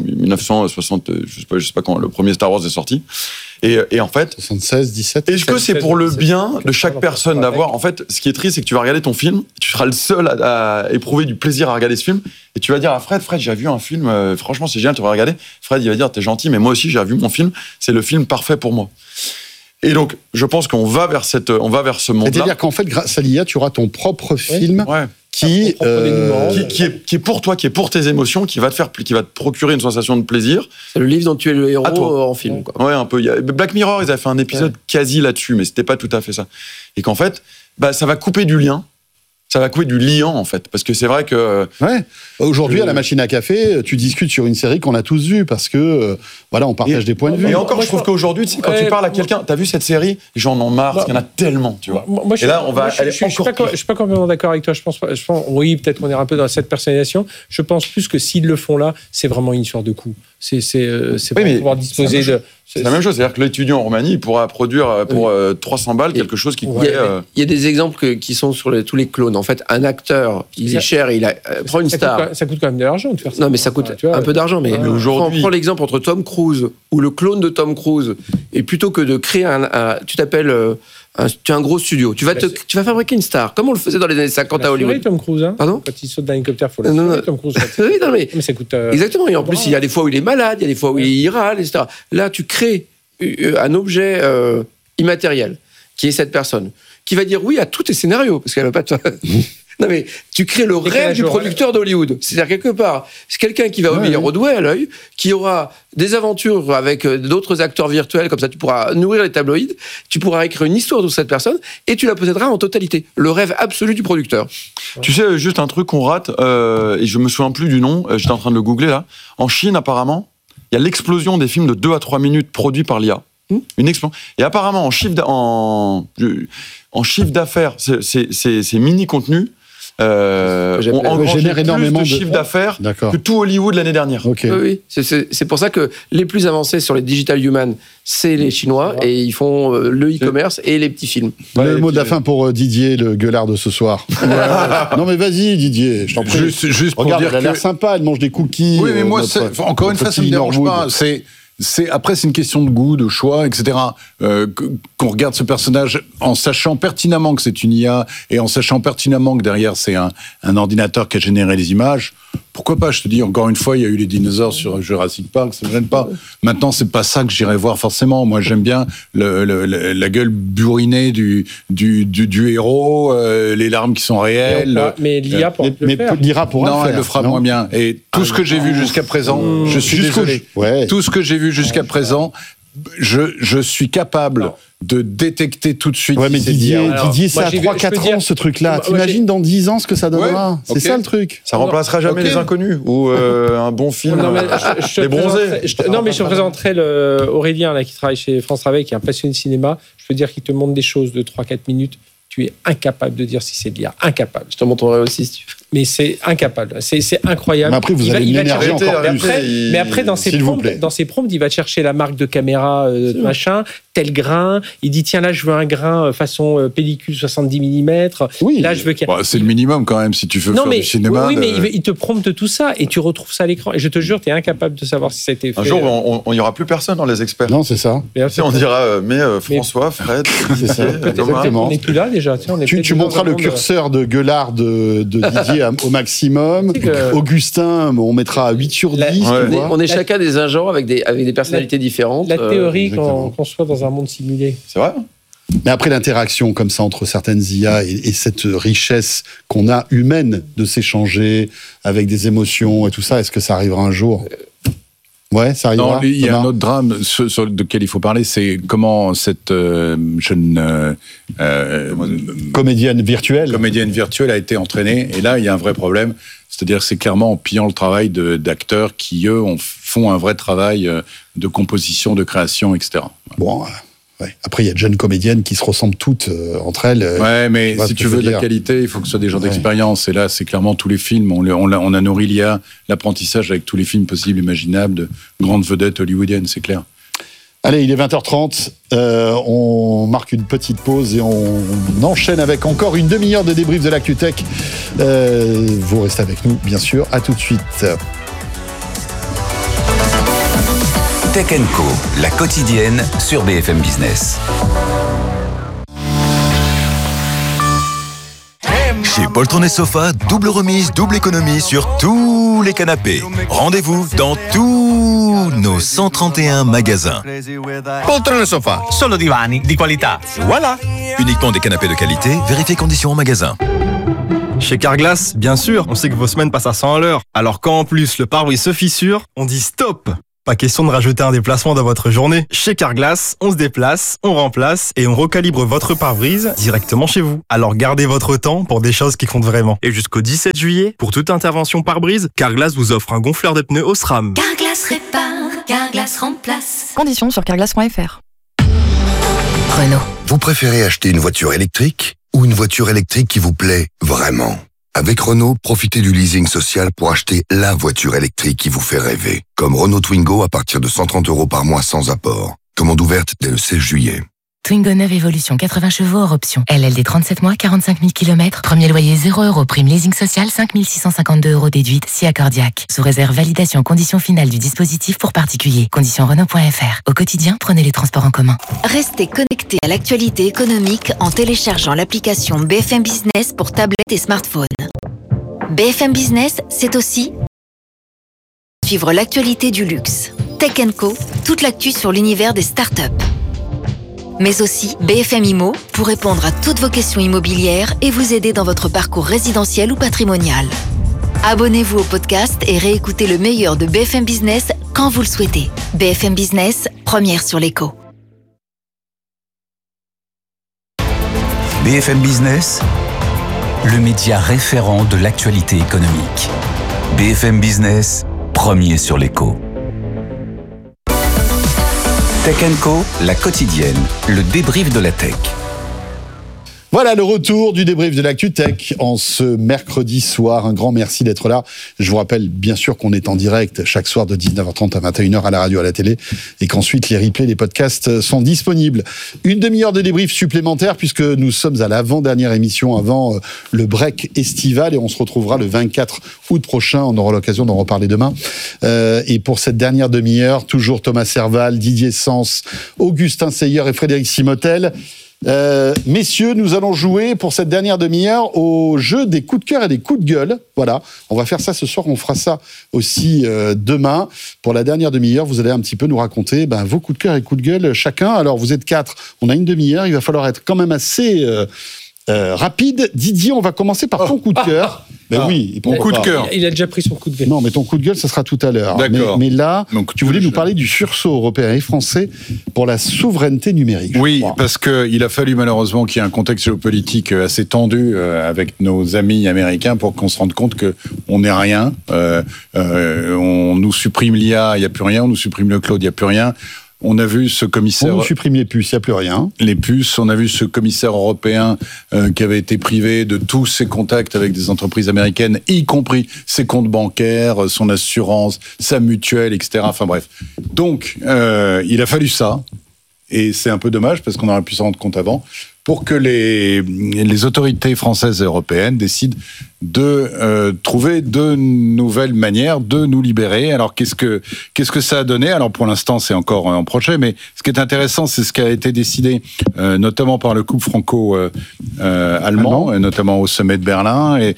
S1: 1960, je sais pas quand le premier Star Wars est sorti. Et en fait...
S2: 76, 17...
S1: Est-ce que c'est pour le bien de chaque personne d'avoir... En fait, ce qui est triste, c'est que tu vas regarder ton film, tu seras le seul à éprouver du plaisir à regarder ce film, et tu vas dire à Fred, j'ai vu un film, franchement, c'est génial, tu vas regarder. Fred, il va dire, t'es gentil, mais moi aussi, j'ai vu mon film, c'est le film parfait pour moi. Et donc, je pense qu'on va vers ce monde-là.
S2: C'est-à-dire qu'en fait, grâce à l'IA, tu auras ton propre film qui
S1: est pour toi, qui est pour tes émotions, qui va te procurer une sensation de plaisir.
S4: C'est le livre dont tu es le héros en film, quoi.
S1: Ouais, un peu. Black Mirror, ils avaient fait un épisode quasi là-dessus, mais c'était pas tout à fait ça. Et qu'en fait, ça va couper du lien. Ça va couper du liant, en fait. Parce que c'est vrai que...
S2: Ouais. Aujourd'hui, à la machine à café, tu discutes sur une série qu'on a tous vue parce que, on partage des points de vue.
S1: Et encore, je trouve qu'aujourd'hui, tu sais, quand tu parles à quelqu'un, t'as vu cette série? Les gens en ont marre, parce qu'il y en a tellement, tu vois. Et là, on va aller encore pire.
S3: Je suis pas complètement d'accord avec toi. Je pense, oui, peut-être qu'on est un peu dans cette personnalisation. Je pense plus que s'ils le font là, c'est vraiment une histoire de coût. C'est pour pouvoir disposer de...
S1: C'est la même chose, c'est-à-dire que l'étudiant en Roumanie, il pourra produire pour 300 balles quelque chose qui coûte...
S4: Il y a des exemples qui sont sur tous les clones. En fait, un acteur, il est cher, prend une star.
S3: Ça coûte quand même de l'argent de faire ça.
S4: Non, mais ça coûte un peu d'argent. Mais aujourd'hui... Prends l'exemple entre Tom Cruise ou le clone de Tom Cruise, et plutôt que de créer tu as un gros studio. Tu vas fabriquer une star, comme on le faisait dans les années 50 à Hollywood.
S3: Tom Cruise, hein.
S4: Pardon ?
S3: Quand il saute d'un hélicoptère, il faut l'assurer, Tom Cruise.
S4: Mais ça coûte... Exactement. Et en plus, il y a des fois où il est malade, il y a des fois où il râle, etc. Là, tu crées un objet immatériel, qui est cette personne, qui va dire oui à tous tes scénarios, parce qu'elle n'a pas de... Non mais tu crées le rêve du producteur d'Hollywood. C'est-à-dire quelque part, c'est quelqu'un qui va obéir au doigt et à l'œil, qui aura des aventures avec d'autres acteurs virtuels, comme ça tu pourras nourrir les tabloïds, tu pourras écrire une histoire de cette personne et tu la posséderas en totalité. Le rêve absolu du producteur.
S1: Tu sais, juste un truc qu'on rate, et je me souviens plus du nom, j'étais en train de le googler là. En Chine, apparemment, il y a l'explosion des films de 2 à 3 minutes produits par l'IA. Une explosion. Et apparemment, en chiffre d'affaires, ces mini-contenus on engrange énormément de chiffre d'affaires que tout Hollywood l'année dernière.
S2: Okay.
S4: Oui, c'est pour ça que les plus avancés sur les digital humans, c'est les Chinois, et ils font le e-commerce et les petits films.
S2: Le mot de la fin pour Didier, le gueulard de ce soir. Non mais vas-y Didier, je t'en prie.
S5: Juste pour
S2: regarde,
S5: dire
S2: elle a l'air sympa, elle mange des cookies.
S5: Oui, mais moi, encore une fois, ça ne me dérange pas. Après, c'est une question de goût, de choix, etc. Qu'on regarde ce personnage en sachant pertinemment que c'est une IA et en sachant pertinemment que derrière, c'est un ordinateur qui a généré les images. Pourquoi pas? Je te dis, encore une fois, il y a eu les dinosaures sur Jurassic Park, ça me gêne pas. Maintenant, c'est pas ça que j'irai voir forcément. Moi, j'aime bien la gueule bourrinée du héros, les larmes qui sont réelles.
S3: Mais l'IA pourra le faire.
S2: L'IA pourra
S5: non, elle le fera moins bien. Et tout ce que j'ai vu jusqu'à présent, je suis désolé. Tout ce que j'ai vu jusqu'à présent, je suis capable de détecter tout de suite.
S2: Ouais, mais Didier, c'est à 3-4 ans ce truc-là. T'imagines dans 10 ans ce que ça donnera? C'est ça le truc.
S1: Ça remplacera jamais Les Inconnus ou un bon film. Les Bronzés.
S3: Non, mais je te présenterai Aurélien là, qui travaille chez France Travail, qui est un passionné de cinéma. Je peux dire qu'il te montre des choses de 3-4 minutes. Tu es incapable de dire si c'est de l'IA. Incapable.
S4: Je te montrerai aussi si tu veux.
S3: Mais c'est incapable. C'est incroyable.
S2: Mais après, vous allez m'énerver encore plus.
S3: Mais après, dans ses prompts, il va chercher la marque de caméra, machin, tel grain. Il dit, tiens, là, je veux un grain façon pellicule 70 mm.
S2: Oui.
S3: Là, je veux
S5: c'est le minimum quand même, si tu veux faire du cinéma.
S3: Oui, mais il te prompte tout ça et tu retrouves ça à l'écran. Et je te jure, tu es incapable de savoir si ça a été fait.
S1: Un jour, il n'y aura plus personne dans les experts.
S2: Non, c'est ça.
S1: On dira, François, Fred,
S2: c'est ça.
S3: On n'est plus là déjà.
S2: Tu montreras le curseur de gueulard de Didier au maximum. Augustin, on mettra à 8 sur 10.
S4: On est chacun des agents avec des personnalités différentes.
S3: La théorie qu'on soit dans un monde simulé.
S1: C'est vrai.
S2: Mais après l'interaction comme ça entre certaines IA et cette richesse qu'on a humaine de s'échanger avec des émotions et tout ça, est-ce que ça arrivera un jour ? Ouais, ça arrivera.
S5: Non, il y a un autre drame sur lequel il faut parler, c'est comment cette jeune
S2: comédienne virtuelle
S5: a été entraînée. Et là, il y a un vrai problème. C'est-à-dire que c'est clairement en pillant le travail d'acteurs qui, eux, font un vrai travail de composition, de création, etc.
S2: Bon, Ouais. Après, il y a de jeunes comédiennes qui se ressemblent toutes entre elles.
S5: Ouais, mais si tu veux de la qualité, il faut que ce soit des gens d'expérience. Et là, c'est clairement tous les films. On a nourri l'apprentissage avec tous les films possibles, imaginables, de grandes vedettes hollywoodiennes, c'est clair.
S2: Allez, il est 20h30, on marque une petite pause et on enchaîne avec encore une demi-heure de débrief de l'ActuTech. Vous restez avec nous, bien sûr. À tout de suite.
S6: Tech & Co, la quotidienne sur BFM Business.
S12: Chez Poltron et Sofa, double remise, double économie sur tous les canapés. Rendez-vous dans tous nos 131 magasins.
S13: Poltron et Sofa, solo divani di qualità. Voilà.
S12: Uniquement des canapés de qualité, vérifiez conditions en magasin.
S14: Chez Carglass, bien sûr, on sait que vos semaines passent à 100 à l'heure. Alors quand en plus le pare-brise se fissure, on dit stop. Pas question de rajouter un déplacement dans votre journée. Chez Carglass, on se déplace, on remplace et on recalibre votre pare-brise directement chez vous. Alors gardez votre temps pour des choses qui comptent vraiment. Et jusqu'au 17 juillet, pour toute intervention pare-brise, Carglass vous offre un gonfleur de pneus Osram.
S15: Carglass répare, Carglass remplace.
S16: Conditions sur carglass.fr.
S17: Renault. Vous préférez acheter une voiture électrique ou une voiture électrique qui vous plaît vraiment ? Avec Renault, profitez du leasing social pour acheter la voiture électrique qui vous fait rêver. Comme Renault Twingo à partir de 130 € par mois sans apport. Commande ouverte dès le 16 juillet.
S7: Twingo 9 Evolution, 80 chevaux hors option. LLD 37 mois, 45 000 km. Premier loyer 0 €. Prime leasing social, 5 652 € déduite, si accordiaque. Sous réserve validation conditions finales du dispositif pour particuliers. Conditions Renault.fr. Au quotidien, prenez les transports en commun.
S9: Restez connectés à l'actualité économique en téléchargeant l'application BFM Business pour tablette et smartphone. BFM Business, c'est aussi suivre l'actualité du luxe. Tech & Co, toute l'actu sur l'univers des startups. Mais aussi BFM Immo pour répondre à toutes vos questions immobilières et vous aider dans votre parcours résidentiel ou patrimonial. Abonnez-vous au podcast et réécoutez le meilleur de BFM Business quand vous le souhaitez. BFM Business, première sur l'écho.
S6: BFM Business, le média référent de l'actualité économique. BFM Business, premier sur l'écho. Tech & Co, la quotidienne, le débrief de la tech.
S2: Voilà le retour du débrief de l'ActuTech en ce mercredi soir. Un grand merci d'être là. Je vous rappelle bien sûr qu'on est en direct chaque soir de 19h30 à 21h à la radio, à la télé et qu'ensuite les replays, les podcasts sont disponibles. Une demi-heure de débrief supplémentaire puisque nous sommes à l'avant-dernière émission avant le break estival et on se retrouvera le 24 août prochain. On aura l'occasion d'en reparler demain. Et pour cette dernière demi-heure, toujours Thomas Serval, Didier Sens, Augustin Seyer et Frédéric Simotel. Messieurs, nous allons jouer pour cette dernière demi-heure au jeu des coups de cœur et des coups de gueule. Voilà, on va faire ça ce soir, on fera ça aussi demain. Pour la dernière demi-heure, vous allez un petit peu nous raconter vos coups de cœur et coups de gueule chacun. Alors, vous êtes 4, on a une demi-heure, il va falloir être quand même assez rapide. Didier, on va commencer par ton coup de cœur. Oui,
S3: ton coup de cœur. Il a déjà pris son coup de gueule.
S2: Non, mais ton coup de gueule, ça sera tout à l'heure.
S5: D'accord.
S2: Mais là, tu voulais nous parler du sursaut européen et français pour la souveraineté numérique.
S5: Oui, parce qu'il a fallu malheureusement qu'il y ait un contexte géopolitique assez tendu avec nos amis américains pour qu'on se rende compte qu'on n'est rien. On nous supprime l'IA, il n'y a plus rien. On nous supprime le cloud, il n'y a plus rien. On a vu ce commissaire...
S2: On nous supprime les puces, il n'y a plus rien.
S5: Les puces, on a vu ce commissaire européen qui avait été privé de tous ses contacts avec des entreprises américaines, y compris ses comptes bancaires, son assurance, sa mutuelle, etc. Enfin bref. Donc, il a fallu ça, et c'est un peu dommage parce qu'on aurait pu s'en rendre compte avant, pour que les autorités françaises et européennes décident de trouver de nouvelles manières de nous libérer. Alors qu'est-ce que ça a donné ? Alors pour l'instant c'est encore en projet, mais ce qui est intéressant c'est ce qui a été décidé notamment par le couple franco-allemand, notamment au sommet de Berlin, et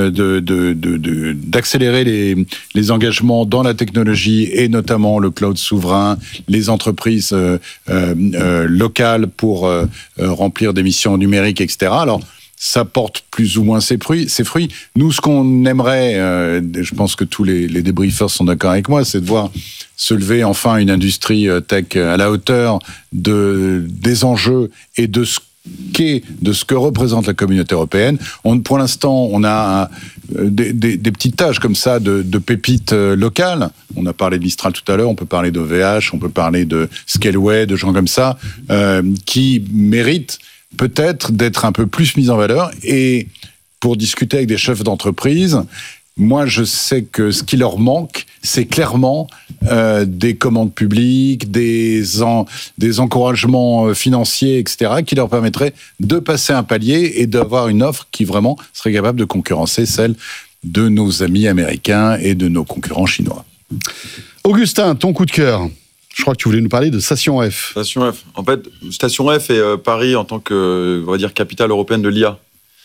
S5: d'accélérer les engagements dans la technologie et notamment le cloud souverain, les entreprises locales pour remplir des missions numériques, etc. Alors ça porte plus ou moins ses fruits. Nous, ce qu'on aimerait, je pense que tous les débriefers sont d'accord avec moi, c'est de voir se lever enfin une industrie tech à la hauteur des enjeux et de ce de ce que représente la communauté européenne. Pour l'instant, on a des petites tâches comme ça de pépites locales. On a parlé de Mistral tout à l'heure, on peut parler d'OVH, on peut parler de Scaleway, de gens comme ça, qui méritent peut-être d'être un peu plus mis en valeur. Et pour discuter avec des chefs d'entreprise, moi, je sais que ce qui leur manque, c'est clairement des commandes publiques, des encouragements financiers, etc., qui leur permettraient de passer un palier et d'avoir une offre qui vraiment serait capable de concurrencer celle de nos amis américains et de nos concurrents chinois.
S2: Augustin, ton coup de cœur. Je crois que tu voulais nous parler de Station F.
S1: Station F. En fait, Station F et Paris en tant que, on va dire, capitale européenne de l'IA.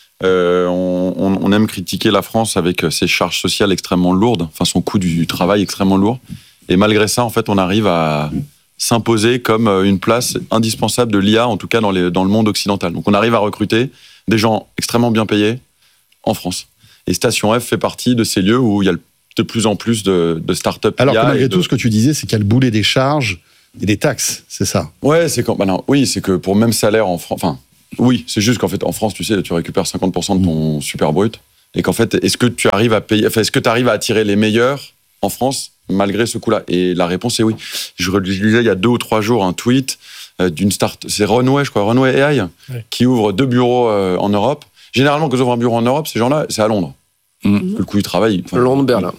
S1: On aime critiquer la France avec ses charges sociales extrêmement lourdes, enfin son coût du travail extrêmement lourd. Et malgré ça, en fait, on arrive à s'imposer comme une place indispensable de l'IA, en tout cas dans le monde occidental. Donc on arrive à recruter des gens extrêmement bien payés en France. Et Station F fait partie de ces lieux où il y a de plus en plus de start-up.
S2: Alors que malgré tout, ce que tu disais, c'est qu'il y a le boulet des charges et des taxes, c'est ça? Ouais,
S1: c'est que pour le même salaire en France... Enfin, oui, c'est juste qu'en fait, en France, tu sais, tu récupères 50% de ton super brut. Et qu'en fait, est-ce que tu arrives à payer... Enfin, est-ce que tu arrives à attirer les meilleurs en France malgré ce coût-là? Et la réponse est oui. Je lisais il y a 2 ou 3 jours un tweet d'une start... C'est Runway, je crois, Runway AI, qui ouvre 2 bureaux en Europe. Généralement, quand ils ouvrent un bureau en Europe, ces gens-là, c'est à Londres. Le coût du travail...
S4: Londres, Berlin.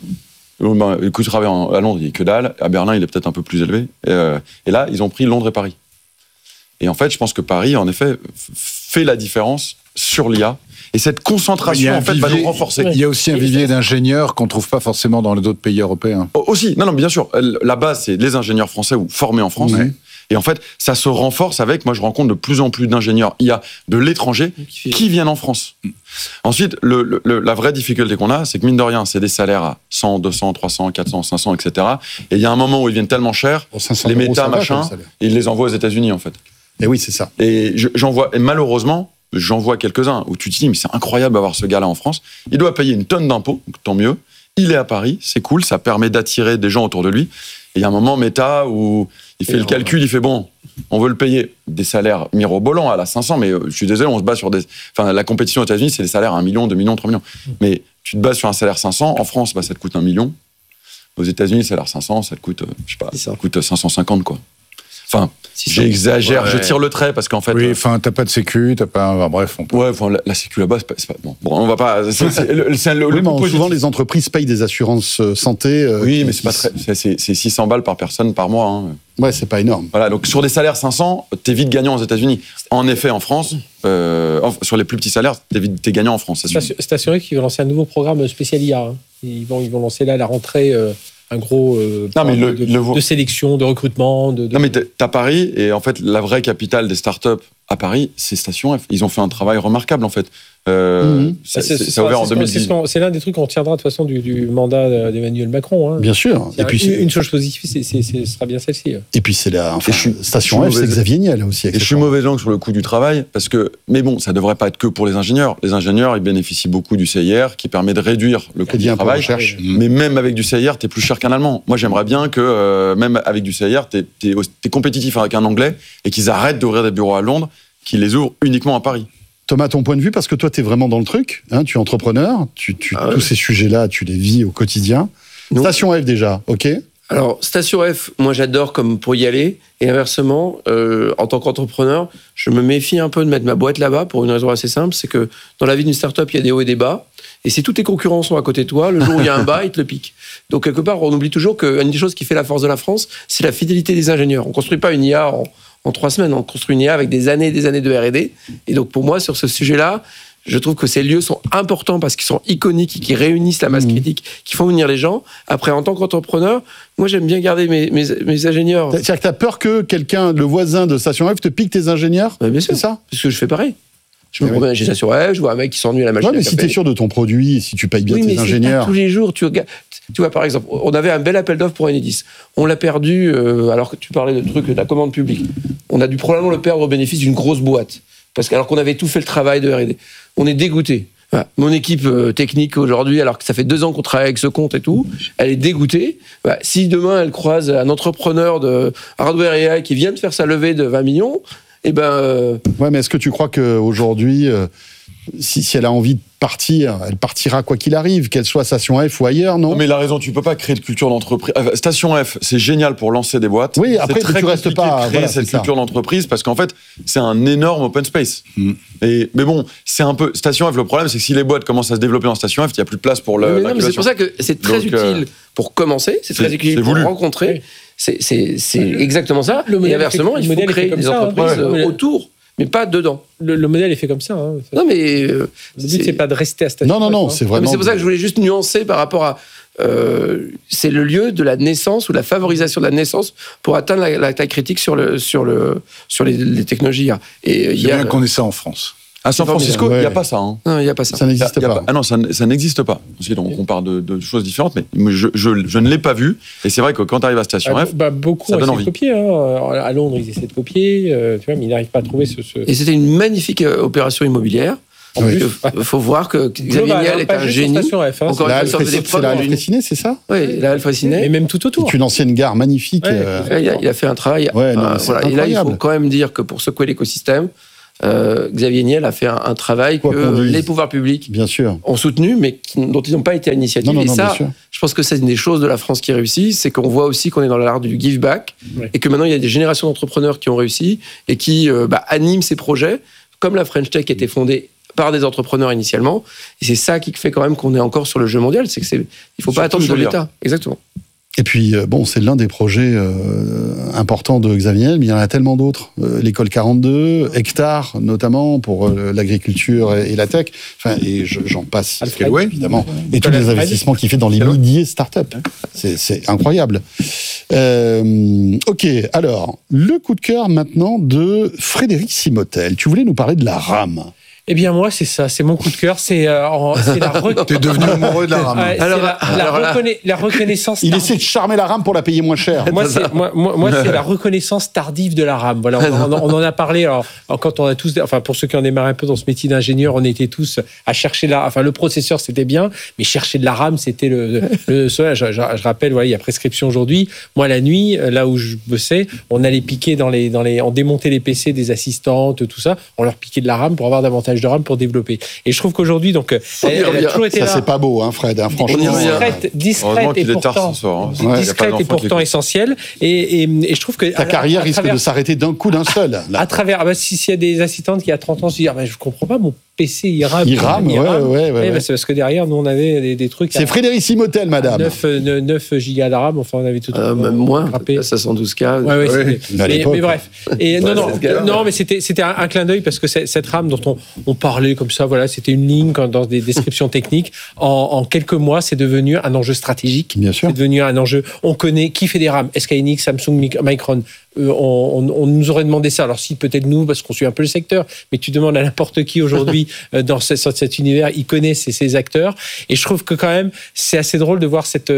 S1: Le coût du travail à Londres, il est que dalle. À Berlin, il est peut-être un peu plus élevé. Et là, ils ont pris Londres et Paris. Et en fait, je pense que Paris, en effet, fait la différence sur l'IA. Et cette concentration, en fait, va nous renforcer.
S5: Il y a aussi un vivier d'ingénieurs qu'on ne trouve pas forcément dans les autres pays européens.
S1: Aussi, non, bien sûr. La base, c'est les ingénieurs français ou formés en France. Ouais. Et en fait, ça se renforce avec, moi, je rencontre de plus en plus d'ingénieurs IA de l'étranger qui viennent en France. Ensuite, la vraie difficulté qu'on a, c'est que mine de rien, c'est des salaires à 100, 200, 300, 400, 500, etc. Et il y a un moment où ils viennent tellement chers, les méta, machin, ils les envoient aux États-Unis, en fait.
S2: Et oui, c'est ça.
S1: Et malheureusement, j'en vois quelques-uns où tu te dis, mais c'est incroyable d'avoir ce gars-là en France. Il doit payer une tonne d'impôts, donc tant mieux. Il est à Paris, c'est cool, ça permet d'attirer des gens autour de lui. Et il y a un moment méta où il fait le calcul, il fait bon, on veut le payer des salaires mirobolants à la 500, mais je suis désolé, on se base sur des... Enfin, la compétition aux États-Unis, c'est des salaires à 1 million, 2 millions, 3 millions. Mais tu te bases sur un salaire 500, en France, ça te coûte 1 million. Aux États-Unis, le salaire 500, ça te coûte, je sais pas, ça coûte 550, quoi. Enfin, j'exagère, je tire le trait parce qu'en fait.
S5: Oui, enfin, t'as pas de sécu, t'as pas. Enfin, bref.
S1: Ouais, enfin, la sécu là-bas, c'est pas. Bon, on va pas.
S2: Souvent, les entreprises payent des assurances santé.
S1: Oui, mais c'est pas très. C'est 600 balles par personne par mois. Hein.
S2: Ouais, c'est pas énorme.
S1: Voilà, donc sur des salaires 500, t'es vite gagnant aux États-Unis. En effet, en France, sur les plus petits salaires, t'es gagnant en France.
S3: C'est assuré qu'ils vont lancer un nouveau programme spécial IA. Hein. Ils vont lancer là à la rentrée. Un gros de sélection, de recrutement.
S1: Non, mais t'as Paris, et en fait, la vraie capitale des startups à Paris, c'est Station F. Ils ont fait un travail remarquable, en fait. Ça ouvert en 2010.
S3: C'est l'un des trucs qu'on retiendra de toute façon du mandat d'Emmanuel Macron. Hein.
S2: Bien sûr.
S3: Et puis, une chose positive, ce sera bien celle-ci.
S2: Et puis, c'est Station F, c'est Xavier Niel aussi.
S1: Et je suis mauvais langue sur le coût du travail, parce que, mais bon, ça devrait pas être que pour les ingénieurs. Les ingénieurs, ils bénéficient beaucoup du CIR, qui permet de réduire le coût du travail. Mais même avec du CIR, t'es plus cher qu'un Allemand. Moi, j'aimerais bien que, même avec du CIR, t'es compétitif avec un Anglais, et qu'ils arrêtent d'ouvrir des bureaux à Londres, qu'ils les ouvrent uniquement à Paris.
S2: Thomas, ton point de vue, parce que toi, tu es vraiment dans le truc, hein, tu es entrepreneur, tous ces sujets-là, tu les vis au quotidien. Non. Station F déjà, ok?
S4: Alors, Station F, moi j'adore comme pour y aller, et inversement, en tant qu'entrepreneur, je me méfie un peu de mettre ma boîte là-bas pour une raison assez simple, c'est que dans la vie d'une start-up, il y a des hauts et des bas, et si tous tes concurrents sont à côté de toi, le jour où il y a un bas, ils te le piquent. Donc quelque part, on oublie toujours qu'une des choses qui fait la force de la France, c'est la fidélité des ingénieurs. On ne construit pas une IA en 3 semaines, on construit une IA avec des années et des années de R&D. Et donc pour moi, sur ce sujet-là, je trouve que ces lieux sont importants parce qu'ils sont iconiques et qui réunissent la masse critique, qui font venir les gens. Après, en tant qu'entrepreneur, moi, j'aime bien garder mes ingénieurs.
S2: C'est-à-dire que tu as peur que quelqu'un, le voisin de Station F, te pique tes ingénieurs?
S4: Bien sûr, c'est ça. Parce que je fais pareil. Je me promène chez Station F, je vois un mec qui s'ennuie à la machine.
S2: Ouais, mais si tu es sûr de ton produit, si tu payes bien tes ingénieurs.
S4: Tous les jours, tu vois, par exemple, on avait un bel appel d'offres pour Enedis. On l'a perdu, alors que tu parlais de trucs de la commande publique. On a dû probablement le perdre au bénéfice d'une grosse boîte. Alors qu'on avait tout fait le travail de R&D. On est dégoûté. Voilà. Mon équipe technique aujourd'hui, alors que ça fait 2 ans qu'on travaille avec ce compte et tout, elle est dégoûtée. Voilà. Si demain elle croise un entrepreneur de hardware AI qui vient de faire sa levée de 20 millions, Eh ben.
S2: Ouais, mais est-ce que tu crois qu'aujourd'hui, si elle a envie de partir, elle partira quoi qu'il arrive, qu'elle soit Station F ou ailleurs, non?
S1: Non, mais il a raison, tu peux pas créer de culture d'entreprise. Station F, c'est génial pour lancer des boîtes.
S2: Oui, après,
S1: c'est très
S2: tu restes
S1: compliqué
S2: pas
S1: de créer cette culture d'entreprise parce qu'en fait, c'est un énorme open space. Mais bon, c'est un peu Station F. Le problème, c'est que si les boîtes commencent à se développer en Station F, il y a plus de place pour
S4: non, mais c'est pour ça que c'est très utile pour commencer, c'est très utile pour rencontrer. C'est exactement ça. Et inversement, il faut créer des entreprises autour. Mais pas dedans.
S3: Le modèle est fait comme ça. Hein.
S4: Non, mais.
S3: Le but, c'est pas de rester à Station F.
S2: Non, c'est vraiment.
S4: Mais c'est pour ça que je voulais juste nuancer par rapport à. C'est le lieu de la naissance ou la favorisation de la naissance pour atteindre la taille critique sur les technologies.
S5: Et il y a bien qu'on ait ça en France.
S1: À San Francisco, il n'y a pas ça. Hein.
S4: Non, il n'y a pas ça.
S2: Ça n'existe pas.
S1: Ah non, ça n'existe pas. Donc on parle de choses différentes, mais je ne l'ai pas vu. Et c'est vrai que quand tu arrives à Station F,
S3: beaucoup
S1: ça donne
S3: ont
S1: envie.
S3: essayé de copier. À Londres, ils essaient de copier, tu vois, mais ils n'arrivent pas à trouver ce...
S4: Et c'était une magnifique opération immobilière. Il faut voir que Xavier Niel est un génie.
S3: F, hein.
S2: Encore une fois, c'est la Halle Fraissinet, c'est ça?
S4: Oui, la Halle Fraissinet.
S3: Et même tout autour.
S2: C'est une ancienne gare magnifique.
S4: Il a fait un travail.
S2: Voilà.
S4: Et là, il faut quand même dire que pour secouer l'écosystème, Xavier Niel a fait un travail que les pouvoirs publics ont soutenu, mais dont ils n'ont pas été à l'initiative. Et ça, je pense que c'est une des choses de la France qui réussit, c'est qu'on voit aussi qu'on est dans l'art du give back, et que maintenant il y a des générations d'entrepreneurs qui ont réussi et qui animent ces projets, comme la French Tech qui a été fondée par des entrepreneurs initialement. Et c'est ça qui fait quand même qu'on est encore sur le jeu mondial, c'est que il faut pas attendre de l'État. Exactement.
S2: Et puis, c'est l'un des projets importants de Xavier Niel, mais il y en a tellement d'autres. L'école 42, Hectare, notamment, pour l'agriculture et la tech. Enfin, et j'en passe, évidemment. Et tous les investissements qu'il fait dans les milliers de startups. C'est incroyable. Ok, alors, le coup de cœur maintenant de Frédéric Simotel. Tu voulais nous parler de la RAM.
S3: Eh bien, moi, c'est ça, c'est mon coup de cœur, c'est
S2: T'es devenu amoureux de la RAM.
S3: La reconnaissance.
S2: Il essaie de charmer la RAM pour la payer moins cher.
S3: Moi, c'est la reconnaissance tardive de la RAM. Voilà, on en a parlé. Alors, quand on a tous, pour ceux qui en démarrent un peu dans ce métier d'ingénieur, on était tous à chercher le processeur, c'était bien, mais chercher de la RAM, c'était je rappelle, il y a prescription aujourd'hui. Moi, la nuit, là où je bossais, on allait piquer on démontait les PC des assistantes, tout ça, on leur piquait de la RAM pour avoir davantage de RAM pour développer. Et je trouve qu'aujourd'hui, donc, elle a toujours été là.
S2: Ça, c'est pas beau, hein, Fred, franchement.
S3: Discrète et pourtant essentielle. Et je trouve que...
S2: Ta carrière risque de s'arrêter d'un coup d'un seul. Là.
S3: À travers... s'il y a des assistantes qui, à 30 ans, se disent je comprends pas, mon PC, il rame.
S2: Il rame.
S3: C'est parce que derrière, nous, on avait des trucs...
S2: C'est Frédéric Simotel, madame.
S3: 9 gigas de RAM, enfin, on avait tout...
S4: même moins, 512K.
S3: Mais bref. Et non, mais c'était un clin d'œil parce que cette RAM dont on parlait comme ça, voilà, c'était une ligne dans des descriptions techniques. En quelques mois, c'est devenu un enjeu stratégique.
S2: Bien sûr.
S3: C'est devenu un enjeu. On connaît qui fait des RAM. SK Hynix, Samsung, Micron. On nous aurait demandé ça. Alors si peut-être nous, parce qu'on suit un peu le secteur, mais tu demandes à n'importe qui aujourd'hui dans cet univers, il connaît ces acteurs. Et je trouve que quand même, c'est assez drôle de voir cette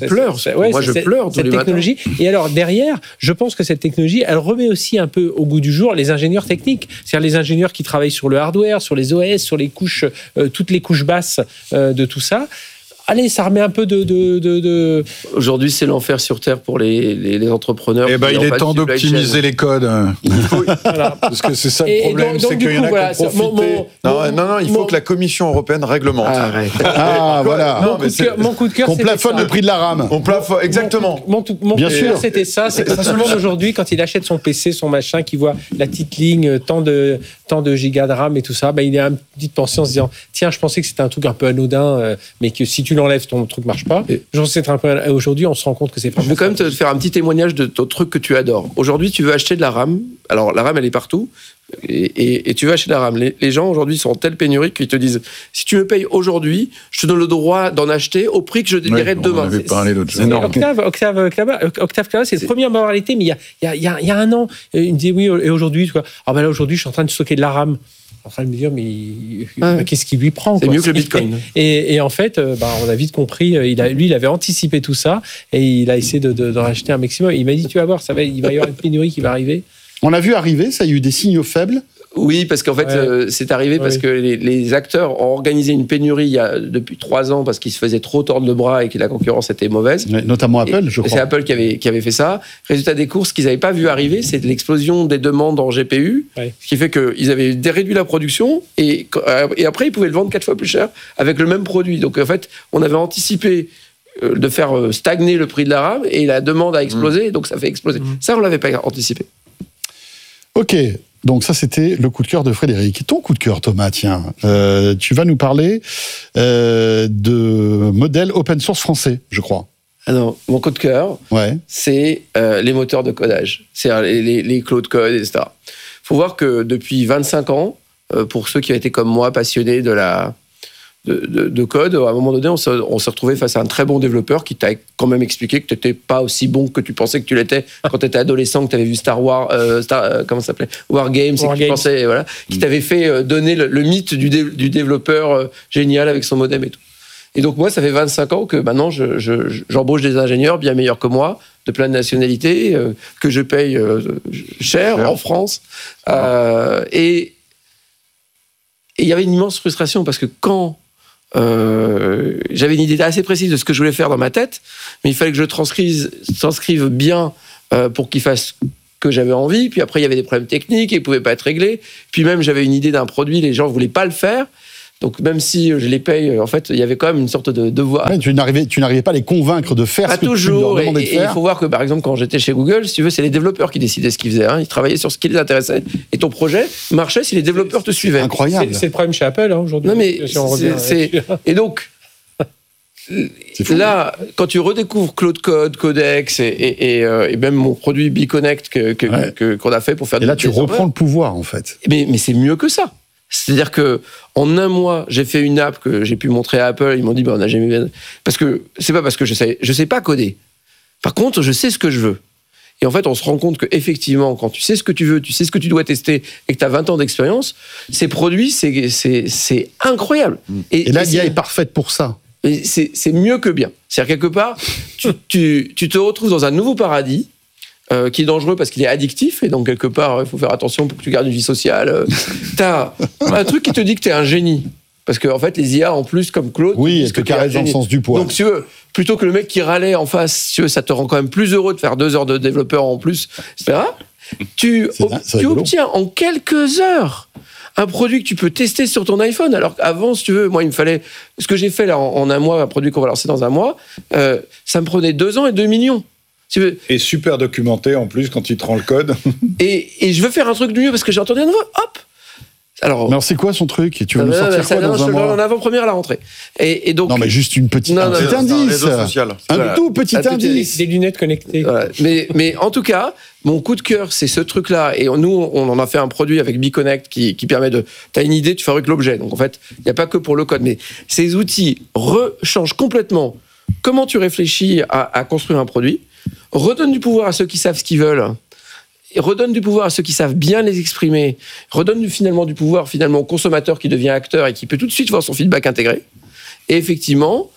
S3: technologie. Et alors derrière, je pense que cette technologie, elle remet aussi un peu au goût du jour les ingénieurs techniques, c'est-à-dire les ingénieurs qui travaillent sur le hardware, sur les OS, sur les couches, toutes les couches basses de tout ça. Allez, ça remet un peu de...
S4: Aujourd'hui, c'est l'enfer sur Terre pour les entrepreneurs.
S5: Eh ben, il est temps d'optimiser les codes. Voilà. Parce que c'est ça le problème, c'est qu'il y en a qui profitent.
S1: Non, il faut que la Commission européenne réglemente.
S2: Voilà.
S3: Mon coup de cœur,
S2: qu'on plafonne le prix de la RAM.
S1: On plafonne, exactement.
S3: Mon coup de cœur, c'était ça. C'est que tout le monde aujourd'hui, quand il achète son PC, son machin, qui voit la petite ligne, tant de gigas de RAM et tout ça, il a une petite pensée en se disant, tiens, je pensais que c'était un truc un peu anodin, mais que si tu l'enlèves, ton truc marche pas. Aujourd'hui, on se rend compte que c'est pas.
S4: Je vais quand même te faire un petit témoignage de ton truc que tu adores. Aujourd'hui, tu veux acheter de la RAM. Alors, la RAM, elle est partout. Et tu veux acheter de la RAM. Les gens, aujourd'hui, sont en telle pénurie qu'ils te disent, si tu me payes aujourd'hui, je te donne le droit d'en acheter au prix que je dirai demain.
S5: On avait parlé l'autre jour.
S3: Octave Klaba, c'est le premier à m'avoir arrêté, mais il y a un an, il me dit, oui, et aujourd'hui, là, aujourd'hui, je suis en train de stocker de la RAM. En train de me dire, mais qu'est-ce qui lui prend?
S4: C'est mieux que le Bitcoin.
S3: Et en fait, on a vite compris, il avait anticipé tout ça, et il a essayé d'en acheter un maximum. Il m'a dit, tu vas voir, il va y avoir une pénurie qui va arriver.
S2: On l'a vu arriver, ça, il y a eu des signaux faibles.
S4: Oui, parce qu'en fait, c'est arrivé parce que les acteurs ont organisé une pénurie depuis 3 ans parce qu'ils se faisaient trop tordre le bras et que la concurrence était mauvaise.
S2: Notamment Apple, je crois.
S4: C'est Apple qui avait fait ça. Résultat des courses qu'ils n'avaient pas vu arriver, c'est l'explosion des demandes en GPU, ce qui fait qu'ils avaient réduit la production et après, ils pouvaient le vendre 4 fois plus cher avec le même produit. Donc, en fait, on avait anticipé de faire stagner le prix de la RAM et la demande a explosé, donc ça fait exploser. Ça, on ne l'avait pas anticipé.
S2: Ok. Donc ça, c'était le coup de cœur de Frédéric. Ton coup de cœur, Thomas, tiens, tu vas nous parler de modèles open source français, je crois.
S4: Alors, mon coup de cœur, c'est les moteurs de codage. C'est les Claude Code, etc. Il faut voir que depuis 25 ans, pour ceux qui ont été comme moi passionnés de code, à un moment donné, on s'est retrouvé face à un très bon développeur qui t'a quand même expliqué que tu n'étais pas aussi bon que tu pensais que tu l'étais quand tu étais adolescent, que tu avais vu Star Wars, comment ça s'appelait, War Games, qui t'avait fait donner le mythe du développeur génial avec son modem et tout. Et donc moi, ça fait 25 ans que maintenant, j'embauche des ingénieurs bien meilleurs que moi, de plein de nationalités, que je paye cher en France. Et il y avait une immense frustration parce que quand j'avais une idée assez précise de ce que je voulais faire dans ma tête, mais il fallait que je transcrive bien pour qu'il fasse ce que j'avais envie. Puis après, il y avait des problèmes techniques et ils ne pouvaient pas être réglés. Puis même, j'avais une idée d'un produit, les gens ne voulaient pas le faire. Donc même si je les paye, en fait, il y avait quand même une sorte de devoir.
S2: Ouais, tu n'arrivais pas à les convaincre de faire ce que tu leur demandais de faire.
S4: Et il faut voir que, par exemple, quand j'étais chez Google, si tu veux, c'est les développeurs qui décidaient ce qu'ils faisaient. Ils travaillaient sur ce qui les intéressait. Et ton projet marchait si les développeurs te suivaient.
S2: Incroyable.
S3: C'est le problème chez Apple aujourd'hui.
S4: Non mais et donc là, quand tu redécouvres Claude Code, Codex et même mon produit BeConnect qu'on a fait pour faire.
S2: Et là, tu reprends le pouvoir, en fait.
S4: Mais c'est mieux que ça. C'est-à-dire que en un mois, j'ai fait une app que j'ai pu montrer à Apple. Ils m'ont dit, on n'a jamais vu. Parce que c'est pas parce que je sais pas coder. Par contre, je sais ce que je veux. Et en fait, on se rend compte que effectivement, quand tu sais ce que tu veux, tu sais ce que tu dois tester et que tu as 20 ans d'expérience, ces produits, c'est incroyable.
S2: Et là, l'IA est parfaite pour ça.
S4: C'est mieux que bien. C'est-à-dire, quelque part, tu te retrouves dans un nouveau paradis. Qui est dangereux parce qu'il est addictif et donc quelque part il faut faire attention pour que tu gardes une vie sociale. T'as un truc qui te dit que t'es un génie parce que en fait les IA en plus comme Claude,
S2: elles te caressent dans le sens du poil.
S4: Donc si tu veux, plutôt que le mec qui râlait en face, si tu veux, ça te rend quand même plus heureux de faire 2 heures de développeur en plus, etc. Tu obtiens en quelques heures un produit que tu peux tester sur ton iPhone. Alors qu'avant, si tu veux, moi il me fallait ce que j'ai fait là en un mois, un produit qu'on va lancer dans un mois, ça me prenait 2 ans et 2 millions.
S5: Et super documenté en plus quand tu te rends le code.
S4: Et je veux faire un truc de mieux parce que j'ai entendu un nouveau. Hop.
S2: Alors c'est quoi son truc? Tu veux nous sortir quoi dans un mois?
S4: En avant-première à la rentrée. Et donc.
S2: Non mais juste un petit indice. Un tout petit indice.
S3: Des lunettes connectées.
S4: Voilà. Mais en tout cas, mon coup de cœur, c'est ce truc-là. Et nous, on en a fait un produit avec BeConnect qui permet de. T'as une idée, tu fabriques l'objet. Donc en fait, il n'y a pas que pour le code, mais ces outils rechangent complètement comment tu réfléchis à construire un produit. Redonne du pouvoir à ceux qui savent ce qu'ils veulent, et redonne du pouvoir à ceux qui savent bien les exprimer, redonne finalement du pouvoir au consommateur qui devient acteur et qui peut tout de suite voir son feedback intégré, et effectivement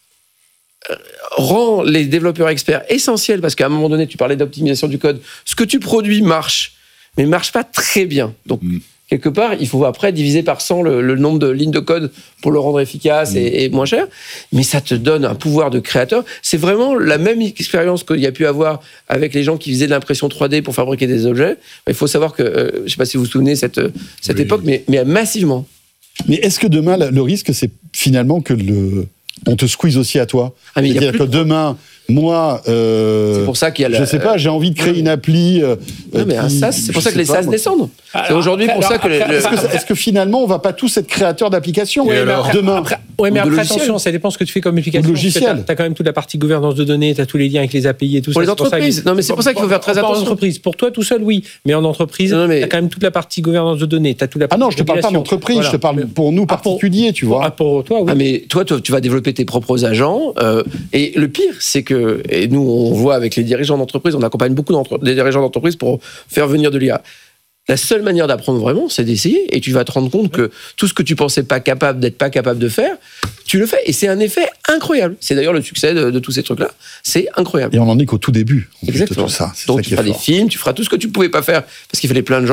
S4: rend les développeurs experts essentiels, parce qu'à un moment donné tu parlais d'optimisation du code, ce que tu produis marche, mais marche pas très bien, donc quelque part, il faut après diviser par 100 le nombre de lignes de code pour le rendre efficace et moins cher. Mais ça te donne un pouvoir de créateur. C'est vraiment la même expérience qu'il y a pu avoir avec les gens qui faisaient de l'impression 3D pour fabriquer des objets. Il faut savoir que, je ne sais pas si vous vous souvenez cette époque, mais massivement.
S2: Mais est-ce que demain, le risque, c'est finalement que on te squeeze aussi à toi? C'est-à-dire que demain, moi,
S4: c'est pour ça qu'il y a
S2: je sais pas, j'ai envie de créer une appli.
S4: Mais un SaaS, c'est pour ça que les SaaS descendent. C'est aujourd'hui pour ça que.
S2: Est-ce que finalement, on va pas tous être créateurs d'applications demain?
S3: Oui, mais après, attention, ça dépend ce que tu fais comme application.
S2: Logiciel.
S3: Tu as quand même toute la partie gouvernance de données, tu as tous les liens avec les API et tout ça.
S4: Pour les entreprises. Non, mais c'est pour ça qu'il faut faire très attention.
S3: En entreprise, pour toi tout seul, oui. Mais en entreprise, tu as quand même toute la partie gouvernance de données.
S2: Ah non, je te parle pas d'entreprise, je te parle pour nous particuliers, tu vois.
S3: Pour toi, oui.
S4: Ah, mais toi, tu vas développer tes propres agents. Et le pire, c'est que, et nous, on voit avec les dirigeants d'entreprise, on accompagne beaucoup des dirigeants d'entreprise pour faire venir de l'IA. La seule manière d'apprendre vraiment, c'est d'essayer. Et tu vas te rendre compte que tout ce que tu pensais pas capable de faire, tu le fais. Et c'est un effet incroyable. C'est d'ailleurs le succès de tous ces trucs-là. C'est incroyable.
S2: Et on en est qu'au tout début.
S4: Exactement.
S2: De tout ça.
S4: Donc tu feras des films, tu feras tout ce que tu pouvais pas faire parce qu'il fallait plein de gens.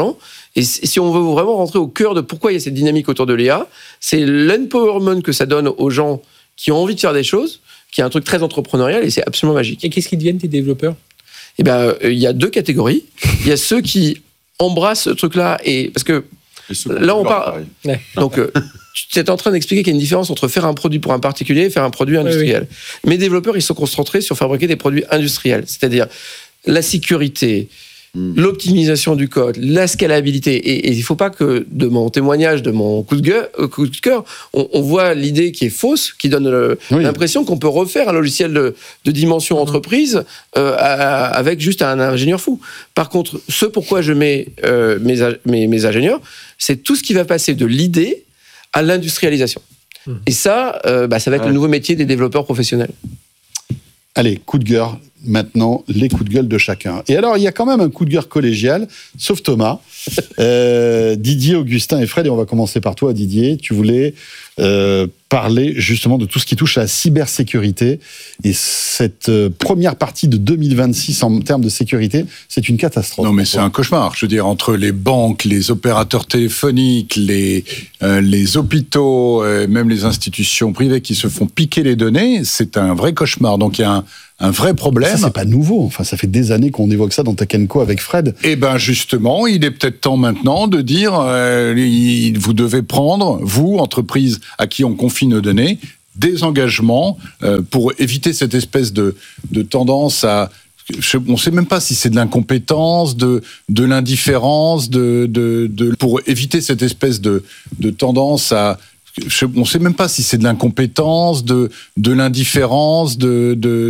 S4: Et si on veut vraiment rentrer au cœur de pourquoi il y a cette dynamique autour de l'IA, c'est l'empowerment que ça donne aux gens qui ont envie de faire des choses, qui est un truc très entrepreneurial et c'est absolument magique.
S3: Et qu'est-ce qu'ils deviennent, tes développeurs ?
S4: Eh ben, il y a 2 catégories. Il y a ceux qui embrassent ce truc-là parce que là, on parle.
S3: Ouais.
S4: Donc, tu es en train d'expliquer qu'il y a une différence entre faire un produit pour un particulier et faire un produit industriel. Oui. Mes développeurs, ils sont concentrés sur fabriquer des produits industriels, c'est-à-dire la sécurité, l'optimisation du code, la scalabilité. Et il ne faut pas que de mon témoignage, de mon coup de cœur, on voit l'idée qui est fausse, qui donne l'impression qu'on peut refaire un logiciel de dimension entreprise avec juste un ingénieur fou. Par contre, ce pourquoi je mets mes ingénieurs, c'est tout ce qui va passer de l'idée à l'industrialisation. Et ça, ça va être le nouveau métier des développeurs professionnels.
S2: Allez, coup de gueule. Maintenant, les coups de gueule de chacun. Et alors, il y a quand même un coup de gueule collégial, sauf Thomas. Didier, Augustin et Fred, et on va commencer par toi, Didier. Tu voulais parler justement de tout ce qui touche à la cybersécurité. Et cette première partie de 2026 en termes de sécurité, c'est une catastrophe.
S5: Non, mais c'est un cauchemar. Je veux dire, entre les banques, les opérateurs téléphoniques, les hôpitaux, même les institutions privées qui se font piquer les données, c'est un vrai cauchemar. Donc, il y a un vrai problème.
S2: Ça, c'est pas nouveau. Enfin, ça fait des années qu'on évoque ça dans Tech & Co avec Fred.
S5: Eh ben, justement, il est peut-être temps maintenant de dire, vous devez prendre, vous, entreprise à qui on confie nos données, des engagements pour éviter cette espèce de tendance à... On ne sait même pas si c'est de l'incompétence, de l'indifférence, pour éviter cette espèce de tendance à... On ne sait même pas si c'est de l'incompétence, de l'indifférence,